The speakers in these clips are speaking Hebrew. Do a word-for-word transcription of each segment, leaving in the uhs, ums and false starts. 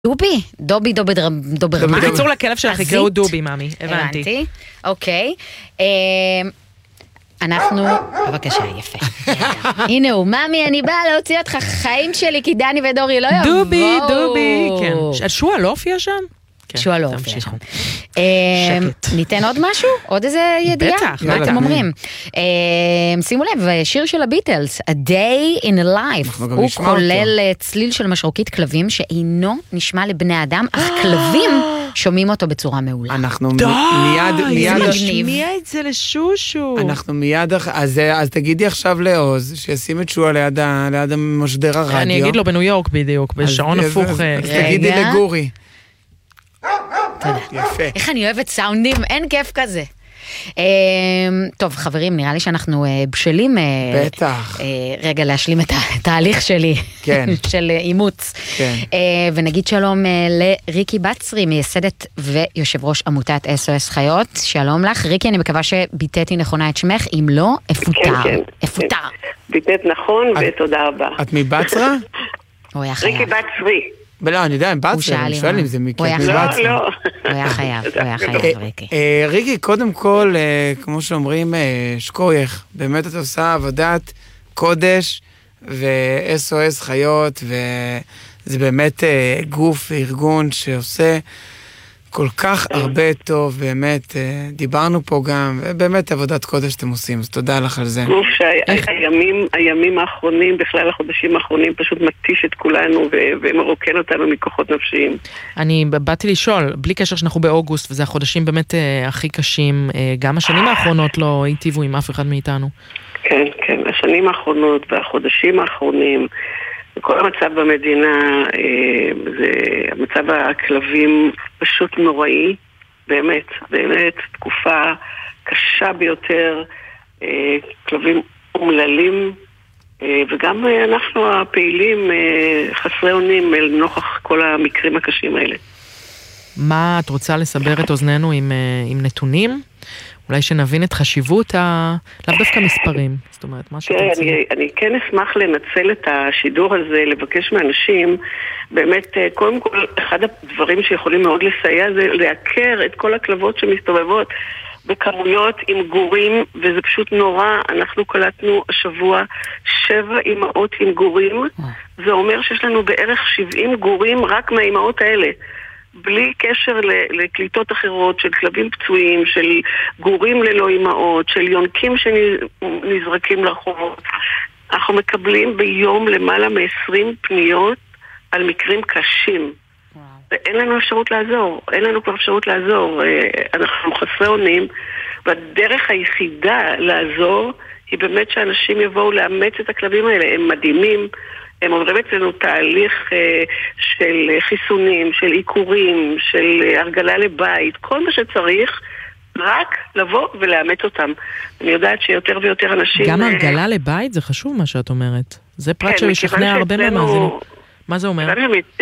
דובי? דובי דוברמן? בקיצור לכלב שלך יקראו דובי, מאמי, הבנתי. אוקיי. אנחנו, בבקשה, יפה. הנה הוא, מאמי, אני באה להוציא אותך חיים שלי, כי דני ודורי לא יבואו. דובי, דובי, כן. שועה לא הופיע שם? שועה לא הופיע שם. ניתן עוד משהו? עוד איזה ידיעה? בטח. מה אתם אומרים? שימו לב, שיר של הביטלס, A Day in a Life, הוא כולל צליל של משרוקית כלבים, שאינו נשמע לבני אדם, אך כלבים שומעים אותו בצורה מעולה. אנחנו מיד, מיד, נשמיע את זה לשושו. אנחנו מיד, אז תגידי עכשיו לעוז, שישים את שועה ליד המשדר הרדיו. אני אגיד לו בניו יורק בדיוק, בשעון הפוך. אז תגידי לגורי. תודה. יפה. איך אני אוהבת סאונדים, אין כיף כזה. טוב, חברים, נראה לי שאנחנו בשלים. בטח. רגע, להשלים את התהליך שלי. כן. של אימוץ. כן. ונגיד שלום לריקי בצרי, מייסדת ויושב ראש עמותת אס או אס חיות. שלום לך. ריקי, אני מקווה שביטאתי נכונה את שמך, אם לא, אפותר. כן, כן. אפותר. ביטאת נכון, ותודה רבה. את מבצרה? הוא היה חייב. ריקי בצרי. לא, אני יודע, אני בצרה, אני שואל אם זה מקלט מבצרה. לא, לא. הוא היה חייב, הוא היה חייב, ריקי. ריקי, קודם כל, כמו שאומרים, שקוייך, באמת את עושה עבודת קודש, ו-אס או אס חיות, וזה באמת גוף וארגון שעושה כל כך הרבה טוב, באמת, דיברנו פה גם, ובאמת עבודת קודש שאתם עושים, אז תודה לך על זה. גוף שהימים, הימים האחרונים, בכלל החודשים האחרונים, פשוט מתיש את כולנו ומרוקן אותנו מכוחות נפשיים. אני באתי לשאול, בלי קשר שאנחנו באוגוסט, וזה החודשים באמת הכי קשים, גם השנים האחרונות לא היטיבו עם אף אחד מאיתנו. כן, כן, השנים האחרונות והחודשים האחרונים, כל המצב במדינה, זה, המצב הכלבים פשוט נוראי, באמת, באמת, תקופה קשה ביותר, כלבים אומללים, וגם אנחנו הפעילים חסרי אונים נוכח כל המקרים הקשים האלה. מה את רוצה לסבר את אוזננו עם, עם נתונים? אולי שנבין את חשיבות ה... לאו דווקא מספרים. זאת אומרת, מה שאתה רוצה. אני, אני כן אשמח לנצל את השידור הזה, לבקש מאנשים, באמת, קודם כל, אחד הדברים שיכולים מאוד לסייע זה להכר את כל הכלבות שמסתובבות בכמויות עם גורים, וזה פשוט נורא. אנחנו קלטנו השבוע שבע אימהות עם גורים, זה אומר שיש לנו בערך שבעים גורים רק מהאימהות האלה. בלי קשר לקליטות אחרות של כלבים פצועים, של גורים ללא אימהות, של יונקים שנזרקים לרחובות. אנחנו מקבלים ביום למעלה מ-עשרים פניות על מקרים קשים. ואין לנו אפשרות לעזור, אין לנו כבר אפשרות לעזור. אנחנו חסרי אונים, והדרך היחידה לעזור היא באמת שאנשים יבואו לאמץ את הכלבים האלה. הם מדהימים. הם עוברים אצלנו תהליך אה, של חיסונים, של עיקורים, של הרגלה לבית, כל מה שצריך, רק לבוא ולאמץ אותם. אני יודעת שיותר ויותר אנשים... גם הרגלה לבית זה חשוב מה שאת אומרת. זה פרט כן, שישכנע הרבה מהמאזינים. מה זה אומר?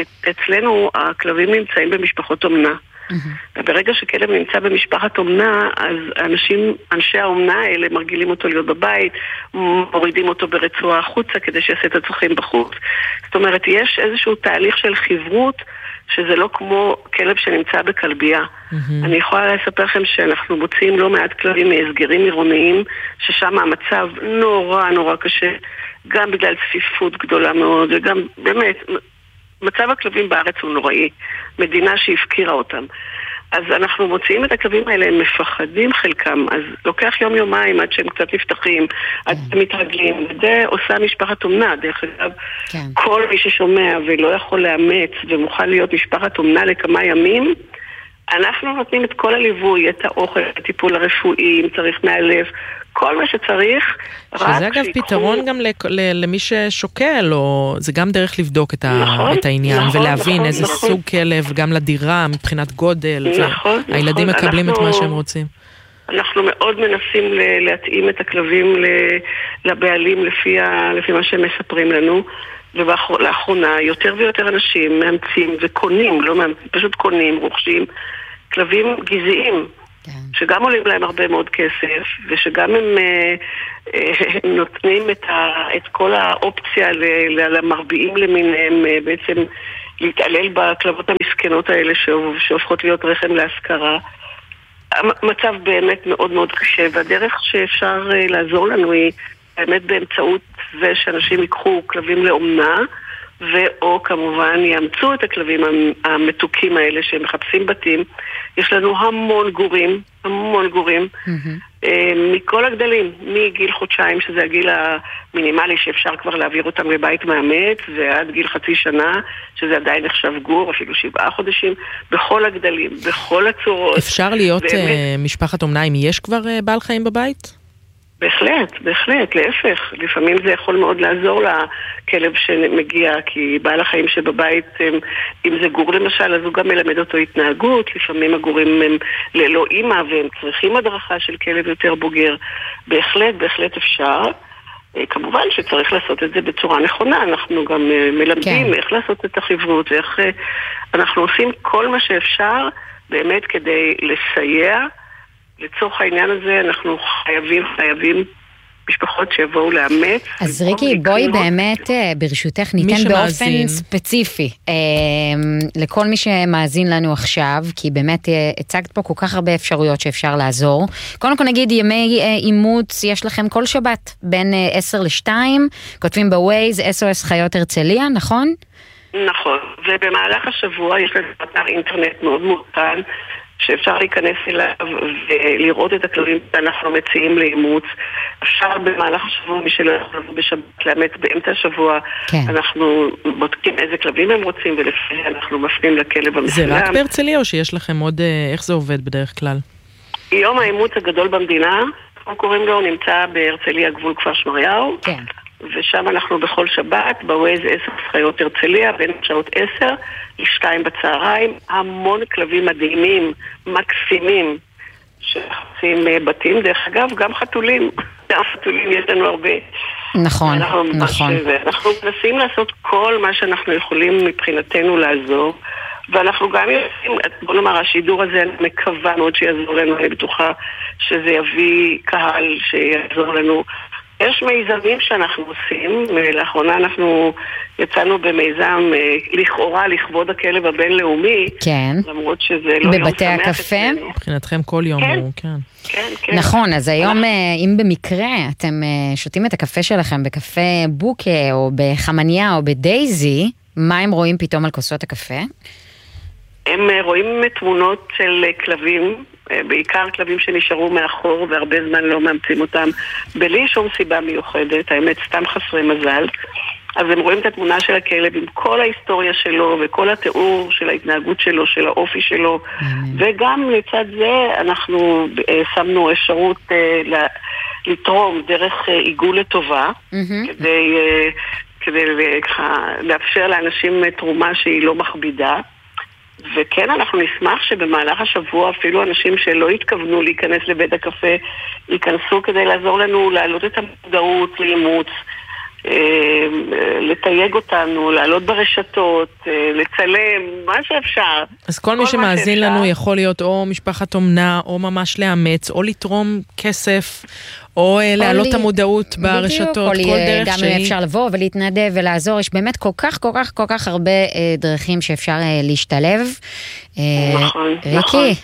אצלנו הכלבים נמצאים במשפחות אומנה. וברגע שכלב נמצא במשפחת אומנה, אז אנשים, אנשי האומנה האלה מרגילים אותו להיות בבית, מורידים אותו ברצועה החוצה כדי שיעשה את הצרכים בחוץ. זאת אומרת, יש איזשהו תהליך של חברות שזה לא כמו כלב שנמצא בכלבייה. אני יכולה לספר לכם שאנחנו מוצאים לא מעט כלבים מהסגרים עירוניים, ששם המצב נורא נורא קשה, גם בגלל צפיפות גדולה מאוד, וגם באמת... מצב הכלבים בארץ הוא נוראי, מדינה שהפקירה אותם. אז אנחנו מוציאים את הכלבים האלה, הם מפחדים חלקם, אז לוקח יום יומיים עד שהם קצת נפתחים, עד שהם מתרגלים, וזה עושה משפחת אומנה, דרך אגב, כן. כל מי ששומע ולא יכול לאמץ ומוכן להיות משפחת אומנה לכמה ימים, אנחנו נותנים את כל הליווי, את האוכל, את הטיפול הרפואי, אם צריך מאלף, כל מה שצריך. שזה אגב שיקחו... פתרון גם למי ששוקל, או זה גם דרך לבדוק את, נכון, ה... את העניין, נכון, ולהבין נכון, איזה נכון. סוג כלב, גם לדירה, מבחינת גודל, נכון, והילדים נכון. מקבלים אנחנו... את מה שהם רוצים. אנחנו מאוד מנסים להתאים את הכלבים לבעלים לפי, ה... לפי מה שהם מספרים לנו, ולאחרונה יותר ויותר אנשים מאמצים וקונים, לא מאמצים, פשוט קונים, רוכשים, כלבים גזעיים, שגם עולים להם הרבה מאוד כסף, ושגם הם אה, אה, נותנים את, ה, את כל האופציה למרביעים למיניהם, אה, בעצם להתעלל בכלבות המסכנות האלה שהופכות להיות רחם להשכרה. המצב באמת מאוד מאוד קשה, והדרך שאפשר לעזור לנו היא באמת באמצעות זה שאנשים ייקחו כלבים לאומנה, ואו כמובן יאמצו את הכלבים המתוקים האלה שהם מחפשים בתים. יש לנו המון גורים, המון גורים, mm-hmm. מכל הגדלים, מגיל חודשיים, שזה הגיל המינימלי שאפשר כבר להעביר אותם לבית מאמץ, ועד גיל חצי שנה, שזה עדיין נחשב גור, אפילו שבעה חודשים, בכל הגדלים, בכל הצורות. אפשר להיות באמת... uh, משפחת אומנה אם יש כבר uh, בעל חיים בבית? בהחלט, בהחלט, להפך. לפעמים זה יכול מאוד לעזור לכלב שמגיע, כי בעל החיים שבבית, אם זה גור למשל, אז הוא גם מלמד אותו התנהגות. לפעמים הגורים הם ללא אימא, והם צריכים הדרכה של כלב יותר בוגר. בהחלט, בהחלט אפשר. כמובן שצריך לעשות את זה בצורה נכונה. אנחנו גם מלמדים כן. איך לעשות את החברות, ואיך אנחנו עושים כל מה שאפשר באמת כדי לסייע. לצורך העניין הזה אנחנו חייבים, חייבים משפחות שיבואו לאמץ. אז ריקי, בואי באמת ברשותך ניתן באופן ספציפי אה, לכל מי שמאזין לנו עכשיו, כי באמת אה, הצגת פה כל כך הרבה אפשרויות שאפשר לעזור. קודם כל נגיד ימי אה, אימוץ יש לכם כל שבת בין אה, עשר לשתיים, כותבים בווייז אס או אס חיות הרצליה, נכון? נכון, ובמהלך השבוע יש לנו אתר אינטרנט מאוד מותן, שאפשר להיכנס אליו ולראות את הכלבים שאנחנו מציעים לאימוץ. אפשר במהלך השבוע, מי שלא יכול לבוא בשבת לאמץ באמצע השבוע, כן. אנחנו בודקים איזה כלבים הם רוצים, ולפני אנחנו מפנים לכלב המסוים. זה רק בהרצליה או שיש לכם עוד, איך זה עובד בדרך כלל? יום האימוץ הגדול במדינה, כמו קוראים לו, נמצא בהרצליה גבול כפר שמריהו. כן. ושם אנחנו בכל שבת, בווייז עשר חיות הרצליה, בין שעות עשר לשתיים בצהריים, המון כלבים מדהימים, מקסימים, שחצים בתים, דרך אגב, גם חתולים, גם חתולים יש לנו הרבה. נכון, נכון. אנחנו מנסים לעשות כל מה שאנחנו יכולים מבחינתנו לעזור, ואנחנו גם יודעים, בוא נאמר, השידור הזה אני מקווה מאוד שיעזור לנו, אני בטוחה שזה יביא קהל שיעזור לנו. יש מיזמים שאנחנו עושים, לאחרונה אנחנו יצאנו במיזם לכאורה לכבוד הכלב הבינלאומי, כן. למרות שזה לא יום בבתי הקפה? מבחינתכם כל יום כן. הוא, כן. כן, כן. נכון, אז היום אם במקרה אתם שותים את הקפה שלכם בקפה בוקה או בחמניה או בדייזי, מה הם רואים פתאום על כוסות הקפה? הם רואים תמונות של כלבים, בעיקר כלבים שנשארו מאחור והרבה זמן לא מאמצים אותם בלי שום סיבה מיוחדת, האמת סתם חסרי מזל. אז הם רואים את התמונה של הכלב עם כל ההיסטוריה שלו וכל התיאור של ההתנהגות שלו, של האופי שלו, וגם לצד זה אנחנו שמנו אפשרות לתרום דרך עיגול לטובה, כדי, כדי לאפשר לאנשים תרומה שהיא לא מכבידה. וכן, אנחנו נשמח שבמהלך השבוע אפילו אנשים שלא התכוונו להיכנס לבית הקפה ייכנסו כדי לעזור לנו להעלות את המודעות לאימוץ, לתייג אותנו, לעלות ברשתות, לצלם, מה שאפשר. אז כל מי שמאזין לנו יכול להיות או משפחת אומנה, או ממש לאמץ, או לתרום כסף, או להעלות את המודעות ברשתות, כל דרך שהיא. גם אפשר לבוא ולהתנדב ולעזור, יש באמת כל כך, כל כך, כל כך הרבה דרכים שאפשר להשתלב. נכון, נכון. ריקי,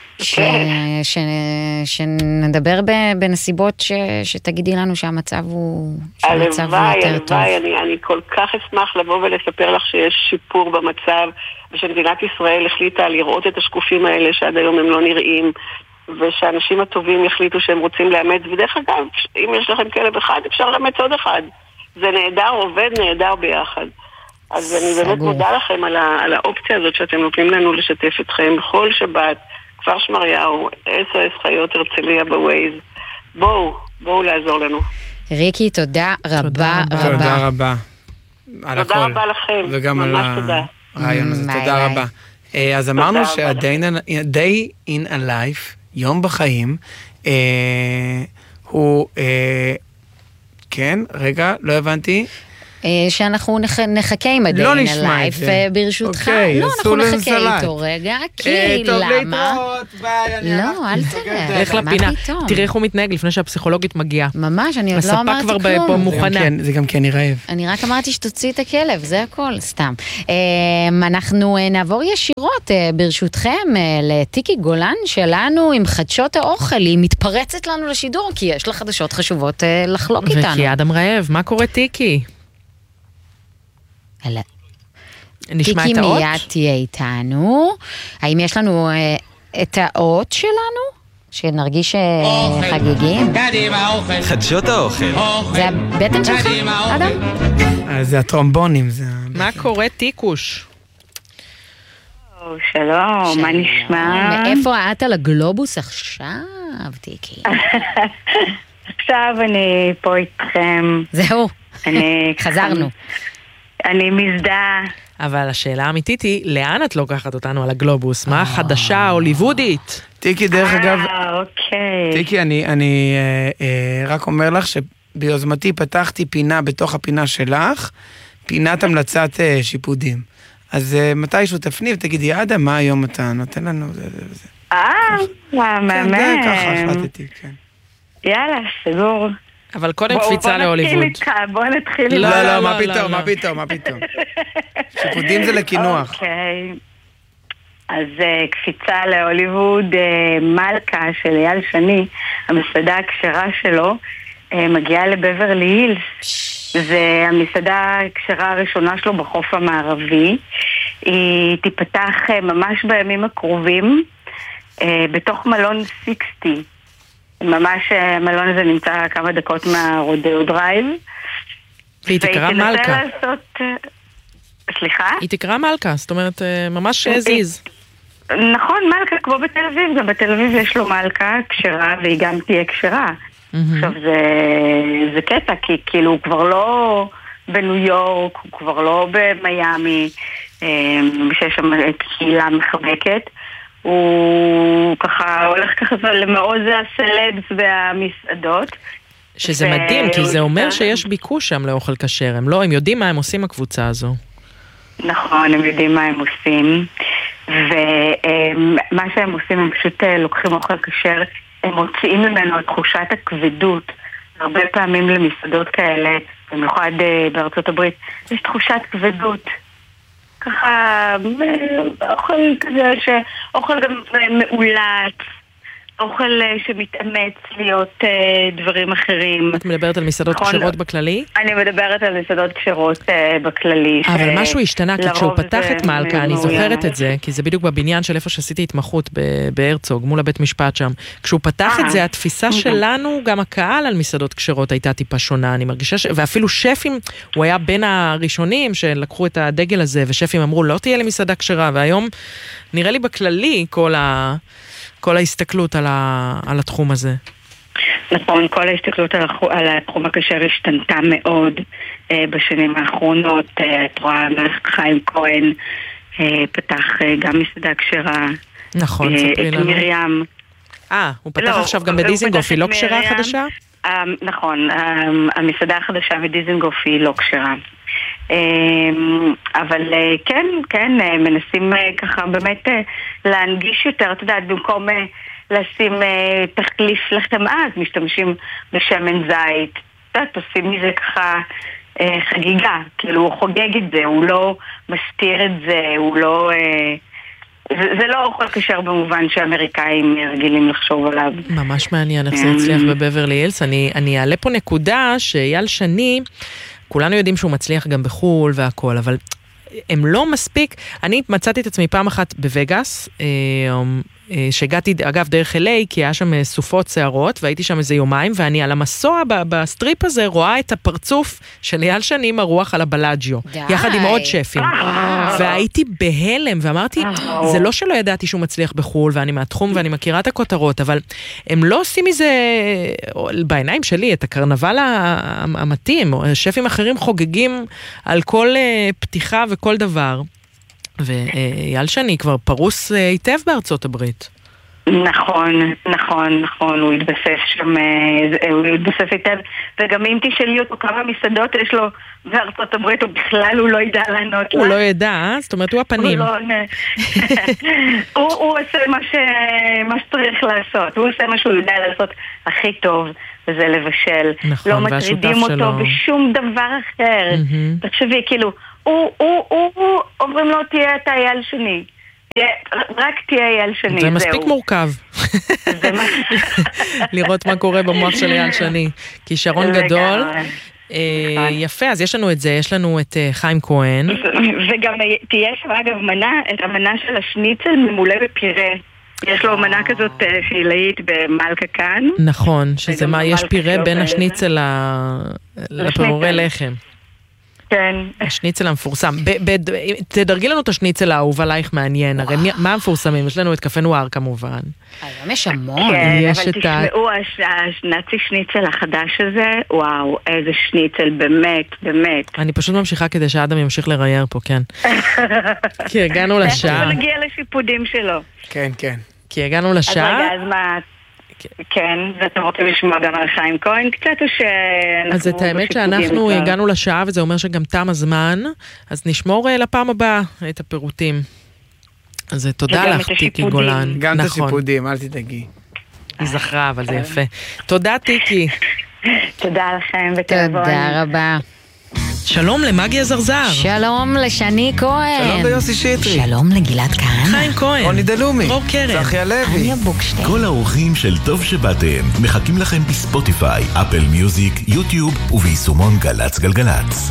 שנדבר בנסיבות שתגידי לנו שהמצב הוא יותר טוב. הלוואי, אני כל כך אשמח לבוא ולספר לך שיש שיפור במצב, ושמדינת ישראל החליטה לראות את השקופים האלה שעד היום הם לא נראים, ושאנשים הטובים יחליטו שהם רוצים לאמץ, ודרך אגב, אם יש לכם כלב אחד, אפשר לאמץ עוד אחד. זה נהדר, עובד נהדר ביחד. אז אני באמת מודה לכם על האופציה הזאת שאתם נותנים לנו לשתף אתכם בכל שבת, כפר שמריהו, אס או אס חיות הרצליה בווייז. בואו, בואו לעזור לנו. ריקי, תודה רבה רבה. תודה רבה. תודה רבה לכם. וגם על הרעיון הזה, תודה רבה. אז אמרנו שה-day in a life, יום בחיים, הוא, כן, רגע, לא הבנתי. שאנחנו נחכה עם ה-Day in a Life, ברשותך. לא, אנחנו נחכה איתו רגע, כי למה? טוב להתראות, ביי. לא, אל תראה. לך לפינה, תראה איך הוא מתנהג לפני שהפסיכולוגית מגיעה. ממש, אני עוד לא אמרתי כלום. הספה כבר מוכנה. זה גם כן נראה. אני רק אמרתי שתוציא את הכלב, זה הכל, סתם. אנחנו נעבור ישירות, ברשותכם, לטיקי גולן שלנו עם חדשות האוכל. היא מתפרצת לנו לשידור, כי יש לה חדשות חשובות לחלוק איתנו. וכי אדם רעב, מה קורה טיקי? נשמע את האות? טיקי מיד תהיה איתנו. האם יש לנו את האות שלנו? שנרגיש חגיגים? חדשות האוכל. זה הבטן שלך, אדם? זה הטרומבונים. מה קורה טיקוש? שלום, מה נשמע? מאיפה את על הגלובוס עכשיו, טיקי? עכשיו אני פה איתכם. זהו, חזרנו. אני מזדהה. אבל השאלה האמיתית היא, לאן את לוקחת אותנו על הגלובוס? מה החדשה ההוליוודית? טיקי, דרך אגב, אוקיי. טיקי, אני רק אומר לך שביוזמתי פתחתי פינה בתוך הפינה שלך, פינת המלצת שיפודים. אז מתישהו תפני ותגידי, אדם, מה היום אתה נותן לנו? אה, מהמם. כן, ככה החלטתי, כן. יאללה, סגור. אבל קודם קפיצה להוליווד. בוא נתחיל איתך, בוא נתחיל איתך. לא, לא, מה פתאום, מה פתאום, מה פתאום. שיפודים זה לקינוח. אוקיי. אז קפיצה להוליווד, מלכה של אייל שני, המסעדה הכשרה שלו, מגיעה לבברלי הילס. זה המסעדה הכשרה הראשונה שלו בחוף המערבי. היא תיפתח ממש בימים הקרובים, בתוך מלון ששים. ממש המלון הזה נמצא כמה דקות מהרודאו דרייב. והיא תקרא מלכה. לעשות... סליחה? היא תקרא מלכה, זאת אומרת, ממש זיז. נכון, מלכה כמו בתל אביב, גם בתל אביב יש לו מלכה כשרה, והיא גם תהיה כשרה. עכשיו זה קטע, כי כאילו הוא כבר לא בניו יורק, הוא כבר לא במיימי, שיש שם קהילה מחבקת. הוא ככה הולך ככה למעוז הסלבס והמסעדות. שזה מדהים, כי זה אומר שיש ביקוש שם לאוכל כשר. הם לא, הם יודעים מה הם עושים הקבוצה הזו. נכון, הם יודעים מה הם עושים. ומה שהם עושים, הם פשוט לוקחים אוכל כשר, הם מוציאים ממנו את תחושת הכבדות. הרבה פעמים למסעדות כאלה, במיוחד בארצות הברית, יש תחושת כבדות. ככה, אוכל כזה, שאוכל גם מאולץ, אוכל שמתאמץ להיות דברים אחרים. את מדברת על מסעדות כשרות בכללי? אני מדברת על מסעדות כשרות בכללי. אבל משהו השתנה, כי כשהוא פתח את מלכה, אני זוכרת את זה, כי זה בדיוק בבניין של איפה שעשיתי התמחות בהרצוג, מול הבית משפט שם. כשהוא פתח את זה, התפיסה שלנו, גם הקהל על מסעדות כשרות הייתה טיפה שונה, אני מרגישה, ואפילו שפים, הוא היה בין הראשונים שלקחו את הדגל הזה, ושפים אמרו, לא תהיה לי מסעדה כשרה, והיום נראה לי בכללי כל ה... כל ההסתכלות על, ה, על התחום הזה. נכון, כל ההסתכלות על, על התחום הכשר השתנתה מאוד אה, בשנים האחרונות. אה, את רואה מלך חיים כהן אה, פתח אה, גם מסעדה כשרה. נכון, אה, ספרי את לנו. מרים. אה, הוא פתח לא, עכשיו גם בדיזינגוף, היא לא כשרה חדשה? אה, נכון, אה, המסעדה החדשה בדיזינגוף היא לא כשרה. אבל כן, כן, מנסים ככה באמת להנגיש יותר, אתה יודעת, במקום לשים תחליף לחמאה, אז משתמשים בשמן זית, אתה יודעת, עושים מזה ככה חגיגה, כאילו הוא חוגג את זה, הוא לא מסתיר את זה, הוא לא... זה, זה לא אוכל כשר במובן שאמריקאים רגילים לחשוב עליו. ממש מעניין איך זה הצליח בבברלי הילס. אני, אני אעלה פה נקודה שאייל שני... כולנו יודעים שהוא מצליח גם בחול והכל, אבל הם לא מספיק. אני מצאתי את עצמי פעם אחת בווגאס, שהגעתי, אגב, דרך אל איי, כי היה שם סופות שערות, והייתי שם איזה יומיים, ואני על המסוע בסטריפ הזה רואה את הפרצוף של אייל שני עם הרוח על הבלאג'יו, יחד עם עוד שפים. והייתי בהלם, ואמרתי, זה לא שלא ידעתי שהוא מצליח בחול, ואני מהתחום ואני מכירה את הכותרות, אבל הם לא עושים מזה, בעיניים שלי, את הקרנבל המתאים, שפים אחרים חוגגים על כל פתיחה וכל דבר. ואייל שני כבר פרוס היטב בארצות הברית. נכון, נכון, נכון, הוא התבסס שם, הוא התבסס היטב, וגם אם תשאלי אותו כמה מסעדות יש לו בארצות הברית, הוא בכלל הוא לא ידע לענות. הוא לא ידע, זאת אומרת הוא הפנים. הוא עושה מה שצריך לעשות, הוא עושה מה שהוא יודע לעשות הכי טוב, וזה לבשל. לא מטרידים אותו בשום דבר אחר. תחשבי, כאילו, הוא אומרים לו תהיה את האייל שני. רק תהיה אייל שני, זה מספיק מורכב לראות מה קורה במוח של אייל שני, כישרון גדול. יפה, אז יש לנו את זה, יש לנו את חיים כהן, וגם תהיה שם אגב מנה, את המנה של השניצל ממולא בפירה. יש לו מנה כזאת חילאית במלכה כאן. נכון, שזה מה, יש פירה בין השניצל לפירורי לחם. כן. השניצל המפורסם. תדרגי לנו את השניצל האהוב עלייך מעניין, הרי מה המפורסמים? יש לנו את קפה נואר כמובן. היום יש המון. כן, אבל תשמעו, הנאצי שניצל החדש הזה, וואו, איזה שניצל, באמת, באמת. אני פשוט ממשיכה כדי שהאדם ימשיך לרייר פה, כן. כי הגענו לשעה. איך נגיע לשיפודים שלו. כן, כן. כי הגענו לשעה. אז רגע, אז מה... כן, ואתם רוצים לשמוע גם על חיים כהן קצת, או שאנחנו... אז את האמת שאנחנו הגענו לשעה, וזה אומר שגם תם הזמן, אז נשמור לפעם הבאה את הפירוטים. אז תודה לך, טיקי גולן. גם את השיפודים, אל תדאגי. היא זכרה, אבל זה יפה. תודה, טיקי. תודה לכם, ותעבוד. תודה רבה. שלום למגיה זרזר. שלום לשני כהן. שלום ליוסי שטרי. שלום לגלעד כהן. חיים כהן. רוני דלומי. דרור קרן. צחי הלוי. אניה בוקשטיין. כל האורחים של טוב שבאתם מחכים לכם בספוטיפיי, אפל מיוזיק, יוטיוב וביישומון גלץ גלגלץ.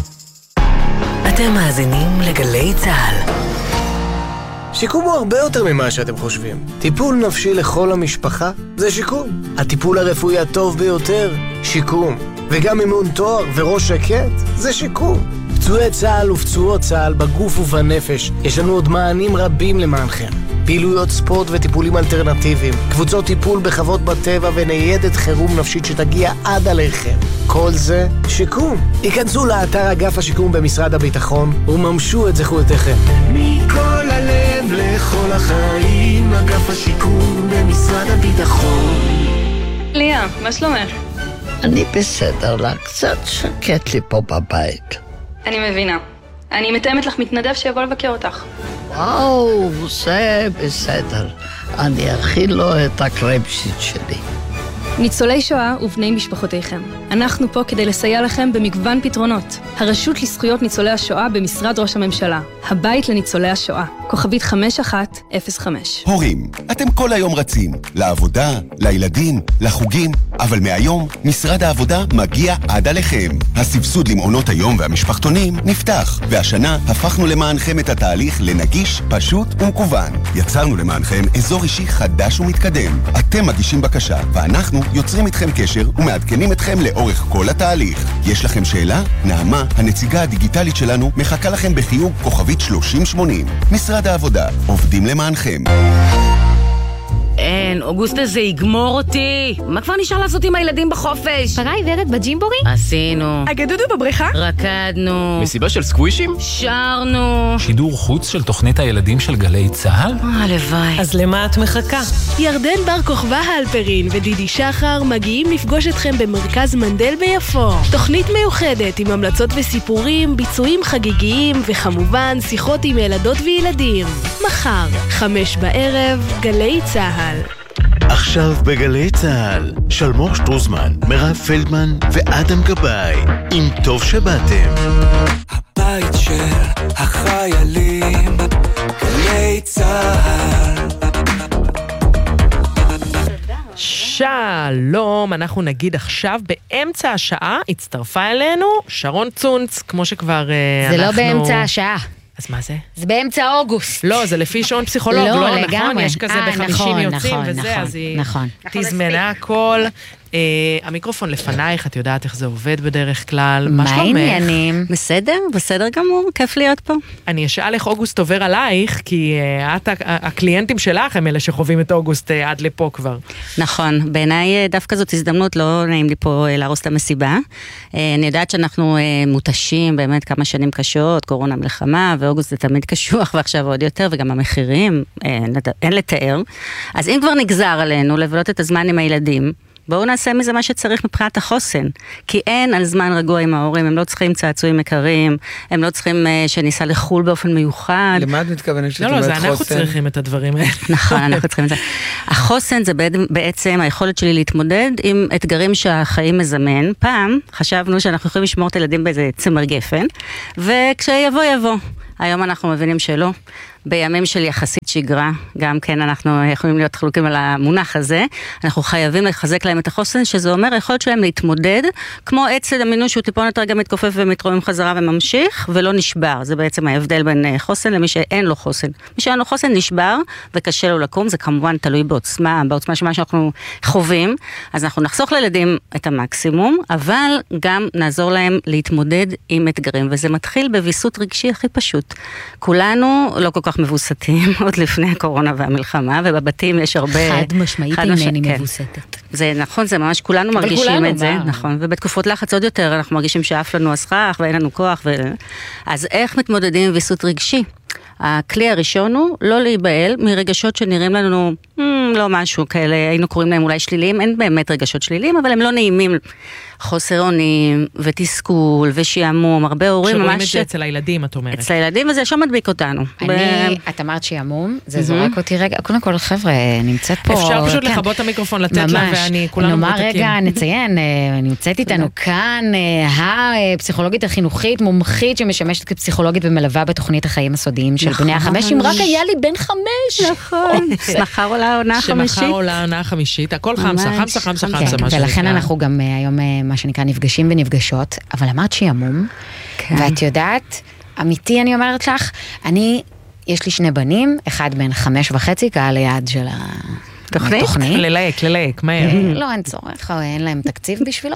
אתם מאזינים לגלי צהל. שיקום הוא הרבה יותר ממה שאתם חושבים. טיפול נפשי לכל המשפחה זה שיקום. הטיפול הרפואי הטוב ביותר, שיקום. וגם אימון תואר וראש שקט זה שיקום. פצועי צהל ופצועות צהל בגוף ובנפש, יש לנו עוד מענים רבים למענכם. פעילויות ספורט וטיפולים אלטרנטיביים, קבוצות טיפול בחוות בטבע וניידת חירום נפשית שתגיע עד עליכם. כל זה שיקום. היכנסו לאתר אגף השיקום במשרד הביטחון וממשו את זכויותיכם. מכל הלב לכל החיים, אגף השיקום במשרד הביטחון. ליה, מה שלומך? אני בסדר לה, קצת שקט לי פה בבית. אני מבינה. אני מתאמת לך מתנדב שיבוא לבקר אותך. וואו, זה בסדר. אני אכיל לו את הקרפשיט שלי. ניצולי שואה ובני משפחותיכם. אנחנו פה כדי לסייע לכם במגוון פתרונות. הרשות לזכויות ניצולי השואה במשרד ראש הממשלה. הבית לניצולי השואה. כוכבית חמש אחת אפס חמש. הורים, אתם כל היום רצים. לעבודה, לילדים, לחוגים. אבל מהיום, משרד העבודה מגיע עד עליכם. הסבסוד למעונות היום והמשפחתונים נפתח. והשנה הפכנו למענכם את התהליך לנגיש, פשוט ומקוון. יצרנו למענכם אזור אישי חדש ומתקדם. אתם מגישים בקשה, ואנחנו יוצרים איתכם קשר ומעדכנים אתכם לאורך כל התהליך. יש לכם שאלה? נעמה, הנציגה הדיגיטלית שלנו, מחכה לכם בחיוג כוכבית שלושים שמונים. משרד העבודה, עובדים למענכם. אין, אוגוסט הזה יגמור אותי. מה כבר נשאר לעשות עם הילדים בחופש? פרה עיוורת בג'ימבורי? עשינו. אגדודו בבריכה? רקדנו. מסיבה של סקווישים? שרנו. שידור חוץ של תוכנית הילדים של גלי צהל? הלוואי. אז למה את מחכה? ירדן בר כוכבא האלפרין ודידי שחר מגיעים לפגוש אתכם במרכז מנדל ביפו. תוכנית מיוחדת עם המלצות וסיפורים, ביצועים חגיגיים וכמובן שיחות עם ילדות וילדים. מחר, חמש בערב, גלי צהל. עכשיו בגלי צהל, שלמור שטרוזמן, מירב פלדמן ואדם גבאי, עם טוב שבאתם. הבית של החיילים, גלי צהל. שלום, אנחנו נגיד עכשיו באמצע השעה הצטרפה אלינו שרון צונץ, כמו שכבר זה אנחנו... לא באמצע השעה. אז מה זה? זה באמצע אוגוסט. לא, זה לפי שעון פסיכולוג, לא, לא לגמרי. נכון, יש כזה 아, בחמישים נכון, יוצאים נכון, וזה, נכון, אז היא נכון. תזמנה הכל. המיקרופון לפנייך, את יודעת איך זה עובד בדרך כלל. מה העניינים? בסדר, בסדר גמור, כיף להיות פה. אני אשאל איך אוגוסט עובר עלייך, כי את, הקליינטים שלך הם אלה שחווים את אוגוסט עד לפה כבר. נכון, בעיניי דווקא זאת הזדמנות, לא נעים לי פה להרוס את המסיבה. אני יודעת שאנחנו מותשים באמת כמה שנים קשות, קורונה מלחמה, ואוגוסט זה תמיד קשוח, ועכשיו עוד יותר, וגם המחירים, אין, אין לתאר. אז אם כבר נגזר עלינו לבלות את הזמן עם הילדים, בואו נעשה מזה מה שצריך מבחינת החוסן, כי אין על זמן רגוע עם ההורים, הם לא צריכים צעצועים יקרים, הם לא צריכים uh, שניסה לחול באופן מיוחד. למה את מתכוונת שאת אומרת חוסן? לא, לא, זה אנחנו צריכים את הדברים האלה. נכון, אנחנו צריכים את זה. החוסן זה בעצם היכולת שלי להתמודד עם אתגרים שהחיים מזמן. פעם חשבנו שאנחנו יכולים לשמור את הילדים באיזה צמר גפן, וכשיבוא יבוא. היום אנחנו מבינים שלא. בימים של יחסית שגרה, גם כן אנחנו יכולים להיות חלוקים על המונח הזה, אנחנו חייבים לחזק להם את החוסן, שזה אומר היכולת שלהם להתמודד, כמו עץ לדמינו שהוא טיפונת רגע מתכופף ומתרומם חזרה וממשיך, ולא נשבר. זה בעצם ההבדל בין חוסן למי שאין לו חוסן. מי שאין לו חוסן נשבר, וקשה לו לקום, זה כמובן תלוי בעוצמה, בעוצמה שמה שאנחנו חווים, אז אנחנו נחסוך לילדים את המקסימום, אבל גם נעזור להם להתמודד עם אתגרים, וזה מתחיל בוויסות רגשי הכי פשוט. כולנו לא כל כך מבוסתים, עוד לפני הקורונה והמלחמה, ובבתים יש הרבה... חד משמעית אינני כן. מבוסתת. זה נכון, זה ממש, כולנו מרגישים כולנו את זה, נכון, ובתקופות לחץ עוד יותר, אנחנו מרגישים שאף לנו הסכך, ואין לנו כוח, ו... אז איך מתמודדים עם ויסות רגשי? הכלי הראשון הוא לא להיבהל מרגשות שנראים לנו hmm, לא משהו כאלה, היינו קוראים להם אולי שליליים, אין באמת רגשות שליליים, אבל הם לא נעימים. חוסר אונים ותסכול ושיעמום, הרבה הורים ממש... שרואים את זה אצל הילדים, את אומרת. אצל הילדים, וזה שם מדביק אותנו. אני, ב... את אמרת שיעמום, זה זורק אותי רגע, קודם כל חבר'ה, נמצאת פה... אפשר פשוט כן. לכבות את המיקרופון, לתת לה, ואני, כולנו נאמר רגע, נציין, נמצאת איתנו כאן, הפסיכולוגית החינוכית, מומחית שמשמשת כפסיכולוגית ומלווה בתוכנית החיים הסודיים של בני החמש, אם רק היה לי בן חמש. נכון, מחר עולה העונה החמישית. שמחר עולה העונה החמישית, הכל חמסה, חמסה, חמסה, חמסה. ולכן אנחנו גם היום, מה שנקרא, נפגשים ונפגשות, אבל אמרת שיעמום, ואת יודעת, אמיתי אני אומרת לך, אני, יש לי שני בנים, אחד בן חמש וחצי, קהל היעד של התוכנית. ללהק, ללהק, מהר. לא, אין צורך, אין להם תקציב בשבילו.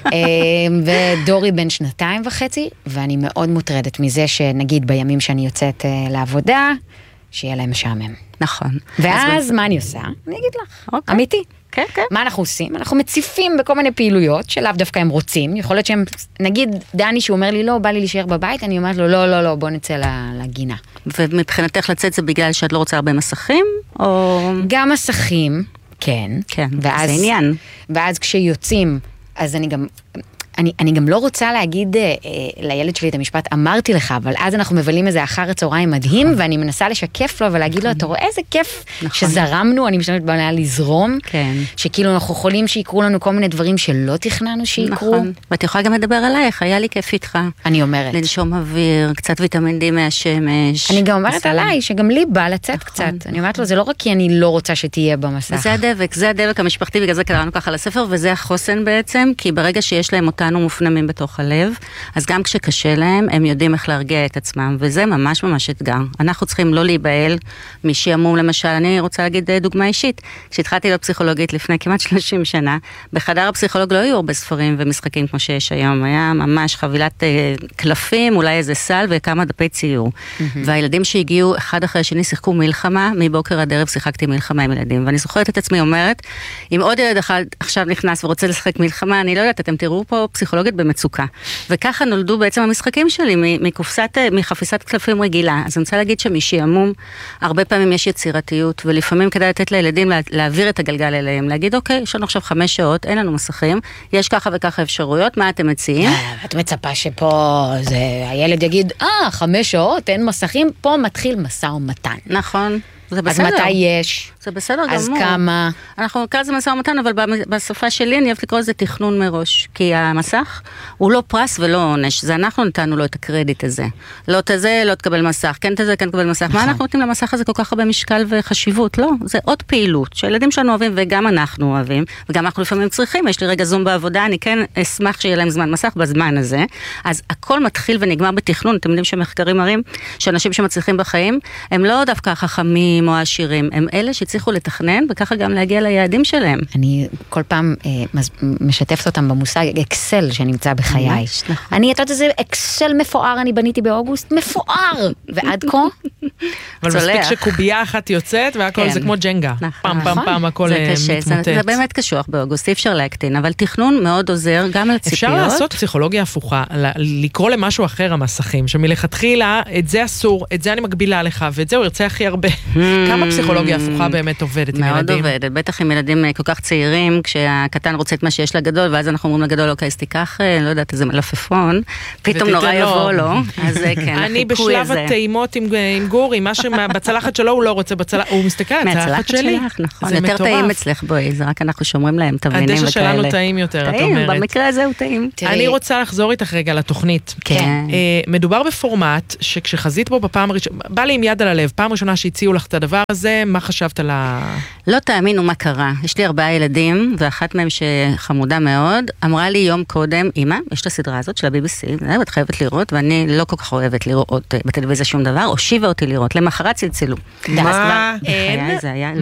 ודורי בן שנתיים וחצי, ואני מאוד מוטרדת מזה שנגיד בימים שאני יוצאת לעבודה, שיהיה להם משעמם. נכון. ואז מה אני עושה? אני אגיד לך, אמיתי. כן, כן. מה אנחנו עושים? אנחנו מציפים בכל מיני פעילויות שלאו דווקא הם רוצים, יכול להיות שהם, נגיד דני שהוא אומר לי לא, בא לי להישאר בבית, אני אומרת לו לא, לא, לא, בוא נצא לגינה. ומבחינתך לצאת זה בגלל שאת לא רוצה הרבה מסכים? או... גם מסכים, כן. כן, ואז, זה עניין. ואז כשיוצאים, אז אני גם... אני, אני גם לא רוצה להגיד אה, לילד שלי את המשפט, אמרתי לך, אבל אז אנחנו מבלים איזה אחר הצהריים מדהים, נכון. ואני מנסה לשקף לו ולהגיד נכון. לו, אתה רואה איזה כיף נכון. שזרמנו, אני משתמשת בעיה לזרום, כן. שכאילו אנחנו יכולים שיקרו לנו כל מיני דברים שלא תכננו שיקרו. נכון. ואת יכולה גם לדבר עלייך, היה לי כיף איתך. אני אומרת. לנשום אוויר, קצת ויטמין די מהשמש. אני גם אומרת עליי, שגם לי בא לצאת נכון. קצת. אני אומרת לו, זה לא רק כי אני לא רוצה שתהיה במסך. וזה הדבק, זה הדבק המשפחתי, בגלל זה קראנו ככה לספר, וזה החוסן בעצם, כי ברגע שיש להם אותנו מופנמים בתוך הלב, אז גם כשקשה להם, הם יודעים איך להרגיע את עצמם, וזה ממש ממש אתגר. אנחנו צריכים לא להיבהל משעמום, למשל, אני רוצה להגיד דוגמה אישית, כשהתחלתי להיות פסיכולוגית לפני כמעט שלושים שנה, בחדר הפסיכולוג לא היו הרבה ספרים ומשחקים כמו שיש היום, היה ממש חבילת אה, קלפים, אולי איזה סל וכמה דפי ציור. Mm-hmm. והילדים שהגיעו אחד אחרי השני שיחקו מלחמה, מבוקר עד ערב שיחקתי מלחמה עם ילדים, ואני זוכרת את עצמי אומרת, אם עוד ילד אחד עכשיו נכנס ורוצה לשחק מלחמה, אני לא יודעת, אתם תראו פה פסיכולוגית במצוקה. וככה נולדו בעצם המשחקים שלי, מקופסת, מחפיסת קלפים רגילה. אז אני רוצה להגיד שמשעמום, הרבה פעמים יש יצירתיות, ולפעמים כדאי לתת לילדים להעביר את הגלגל אליהם, להגיד, אוקיי, יש לנו עכשיו חמש שעות, אין לנו מסכים, יש ככה וככה אפשרויות, מה אתם מציעים? את מצפה שפה זה, הילד יגיד, אה, חמש שעות, אין מסכים, פה מתחיל מסע ומתן. נכון. זה בסדר. אז מתי יש? זה בסדר גמור. אז כמה? אנחנו נקרא לזה מסע ומתן, אבל בשפה שלי אני אוהבת לקרוא לזה תכנון מראש. כי המסך הוא לא פרס ולא עונש. זה אנחנו נתנו לו את הקרדיט הזה. לא תזה, לא תקבל מסך. כן תזה, כן תקבל מסך. מה אנחנו נותנים למסך הזה כל כך הרבה משקל וחשיבות? לא, זה עוד פעילות שהילדים שלנו אוהבים וגם אנחנו אוהבים. וגם אנחנו לפעמים צריכים. יש לי רגע זום בעבודה, אני כן אשמח שיהיה להם זמן מסך בזמן הזה. אז הכל מתחיל ונגמר בתכנון. אתם יודעים שמחקרים מראים שאנשים שמצליחים בחיים, הם לא דווקא חכמים או העשירים, הם אלה שהצליחו לתכנן, וככה גם להגיע ליעדים שלהם. אני כל פעם אה, משתפת אותם במושג אקסל שנמצא בחיי. ממש, נכון. אני יודעת איזה אקסל מפואר אני בניתי באוגוסט, מפואר! ועד כה? אבל מספיק שקובייה אחת יוצאת, והכל זה כמו ג'נגה. פעם פעם פעם הכל מתמוטט. זה באמת קשוח באוגוסט, אי אפשר להקטין, אבל תכנון מאוד עוזר גם על ציפיות. אפשר לעשות פסיכולוגיה הפוכה, לקרוא למשהו אחר המסכים, שמלכתחילה את זה אסור, את זה אני מגבילה לך, ואת זה הוא ירצה הכי הרבה. כמה פסיכולוגיה הפוכה באמת עובדת עם ילדים? מאוד עובדת, בטח עם ילדים כל כך צעירים, כשהקטן רוצה את מה שיש לגדול, ואז אנחנו אומרים לגדול, אוקיי, אז תיקח, לא יודעת, איזה מלפפון, פתאום נורא יבוא לו, אז כן, אני בשלב הטעימות עם גורי, מה שבצלחת שלו הוא לא רוצה, הוא מסתכל על הצלחת שלי. נכון, יותר טעים אצלך בואי, זה רק אנחנו שומרים להם תבלינים וכאלה. הדשא שלנו טעים יותר, את אומרת. טעים, במקרה הזה הוא טעים. אני רוצה לחזור איתך רגע לתוכנית. כן. מדובר בפורמט שכשחזית בו בפעם הראשונה, בא לי עם יד על הלב, פעם ראשונה שהציעו לך את הדבר הזה, מה חשבת על ה... לא תאמינו מה קרה. יש לי ארבעה ילדים, ואחת מהם שחמודה מאוד, אמרה לי יום קודם, אמא, יש את הסדרה הזאת של ה-בי בי סי, את חייבת לראות, ואני לא כל כך אוהבת לראות בטלוויזיה שום דבר, הושיבה אותי לראות, למחרת צלצלו. מה? אין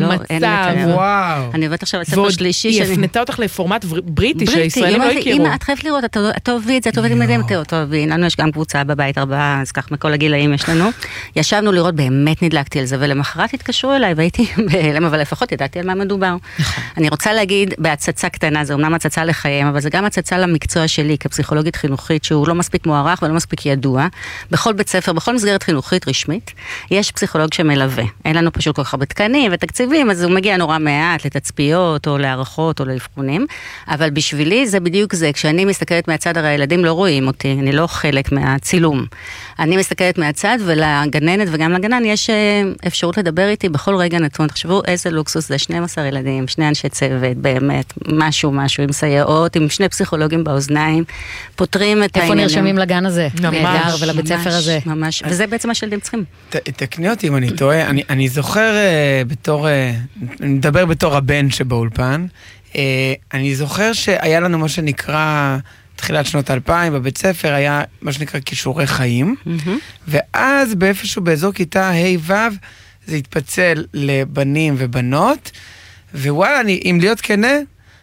מצב, וואו. אני עובדת עכשיו על ספר שלישי. היא הפנתה אותך לפורמט בריטי, שישראלים לא הכירו. אמא, את חייבת לראות, את תאהבי את זה, את עובדת עם ילדים, את תאהבי. לנו יש גם קבוצה בבית, ארבעה, אז כך מכל הגילאים יש לנו. ישבנו לראות, באמת נדלקתי על זה, ולמחרת התקשרו אליי, והייתי בהלם, אבל לפחות ידעתי על מה מדובר. אני רוצה להגיד, בהצצה קטנה, זה אומנם הצצה לחיים, אבל זה גם הצצה למקצוע שלי, כפסיכולוגית חינוכית, שהוא לא מספיק מוערך ולא מספיק ידוע. בכל בית ספר, בכל מסגרת חינוכית רשמית, יש פסיכולוג שמלווה. אין לנו פשוט כל כך הרבה תקנים ותקציבים, אז הוא מגיע נורא מעט לתצפיות או להערכות או לאבחונים, אבל בשבילי זה בדיוק זה, כשאני מסתכלת מהצד, הרי הילדים לא רואים אותי, אני לא חלק מהצילום. אני מסתכלת מהצד, ולגננת וגם לגנן יש אפשרות לדבר איתי בכל רגע נתון. תחשבו איזה לוקסוס זה, שנים עשר ילדים, שני אנשי צוות, באמת, משהו, משהו, עם סייעות, עם שני פסיכולוגים באוזניים, פותרים את העניינים. איפה נרשמים לגן הזה? ממש, ולבית ספר הזה. ממש, וזה בעצם מה שילדים צריכים. תקני אותי אם אני טועה, אני, אני זוכר uh, בתור, uh, אני מדבר בתור הבן שבאולפן, uh, אני זוכר שהיה לנו מה שנקרא, תחילת שנות אלפיים בבית ספר, היה מה שנקרא כישורי חיים, mm-hmm. ואז באיפשהו באזור כיתה ה' ו' זה התפצל לבנים ובנות, ווואלה, אני, אם להיות כנה,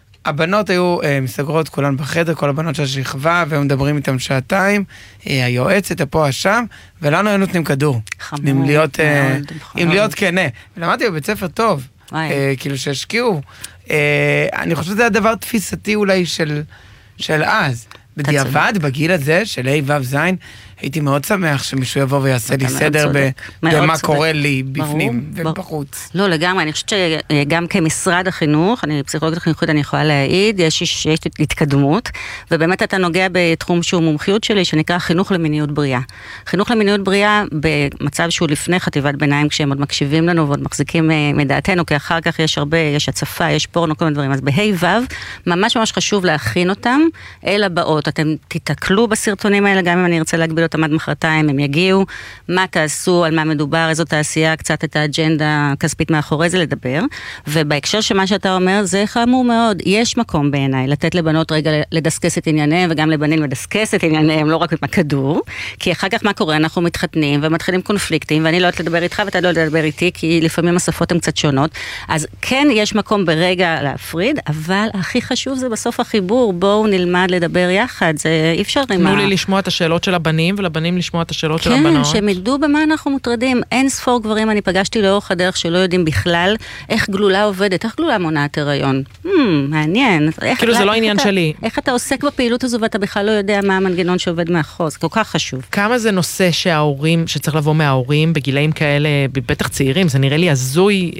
הבנות היו אה, מסגרות כולן בחדר, כל הבנות של השכבה, והם מדברים איתם שעתיים, אה, היועצת, הפה, השם, ולנו היו נותנים כדור. חמוד. אם להיות, אה, אם להיות כנה. ולמדתי בבית ספר טוב, אה, כאילו שהשקיעו. אה, אני חושב שזה הדבר תפיסתי אולי של, של אז. בדיעבד, בגיל הזה, של ה' ו' ז', הייתי מאוד שמח שמישהו יבוא ויעשה לי סדר במה קורה לי בפנים ובחוץ. לא, לגמרי, אני חושבת שגם כמשרד החינוך, אני פסיכולוגית חינוכית, אני יכולה להעיד, יש התקדמות, ובאמת אתה נוגע בתחום שהוא מומחיות שלי, שנקרא חינוך למיניות בריאה. חינוך למיניות בריאה במצב שהוא לפני חטיבת ביניים, כשהם עוד מקשיבים לנו ועוד מחזיקים מדעתנו, כי אחר כך יש הרבה, יש הצפה, יש פורנו, כל מיני דברים. אז בה' ו' ממש ממש חשוב להכין אותם אל הבאות. אתם תתקלו בסרטונים האלה, גם אם אני ארצה להגביל אותם עד מחרתיים, הם יגיעו, מה תעשו, על מה מדובר, איזו תעשייה, קצת את האג'נדה הכספית מאחורי זה לדבר, ובהקשר שמה שאתה אומר, זה חמור מאוד. יש מקום בעיניי לתת לבנות רגע לדסקס את ענייניהם, וגם לבנים לדסקס את ענייניהם, לא רק עם הכדור, כי אחר כך מה קורה? אנחנו מתחתנים ומתחילים קונפליקטים, ואני לא יודעת לדבר איתך ואתה לא יודעת לדבר איתי, כי לפעמים השפות הן קצת שונות. אז כן, יש מקום ברגע להפריד, אבל הכי חשוב זה בסוף החיבור, בואו נלמד לדבר יחד, זה אי אפשר תנו לי לשמוע את השאלות של הבנים, ולבנים לשמוע את השאלות של הבנות. כן, שהם ידעו במה אנחנו מוטרדים. אין ספור גברים, אני פגשתי לאורך הדרך שלא יודעים בכלל איך גלולה עובדת, איך גלולה מונעת הריון. מעניין. כאילו זה לא עניין שלי. איך אתה עוסק בפעילות הזו, ואתה בכלל לא יודע מה המנגנון שעובד מאחור. זה כל כך חשוב. כמה זה נושא שההורים, שצריך לבוא מההורים, בגילאים כאלה, בטח צעירים, זה נראה לי הזוי,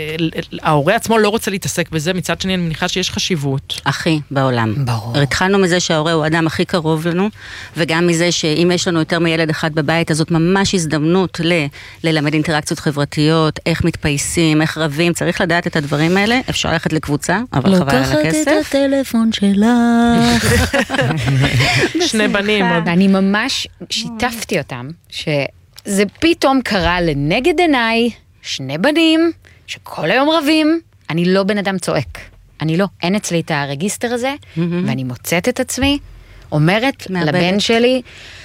ההורה עצמו לא רוצה להתעסק בזה, מצד שני אני מניחה שיש חשיבות. הכי בעולם. ברור. התחלנו מזה שההורה הוא האדם הכי קרוב לנו, וגם מזה שאם יש לנו יותר מילד אחד בבית, אז זאת ממש הזדמנות ל- ללמד אינטראקציות חברתיות, איך מתפייסים, איך רבים, צריך לדעת את הדברים האלה, אפשר ללכת לקבוצה, אבל חבל על הכסף. לוקחת את הטלפון שלך. שני בנים. אני ממש שיתפתי אותם, שזה פתאום קרה לנגד עיניי, שני בנים, שכל היום רבים, אני לא בן אדם צועק. אני לא, אין אצלי את הרגיסטר הזה, ואני מוצאת את עצמי, אומרת לבן שלי,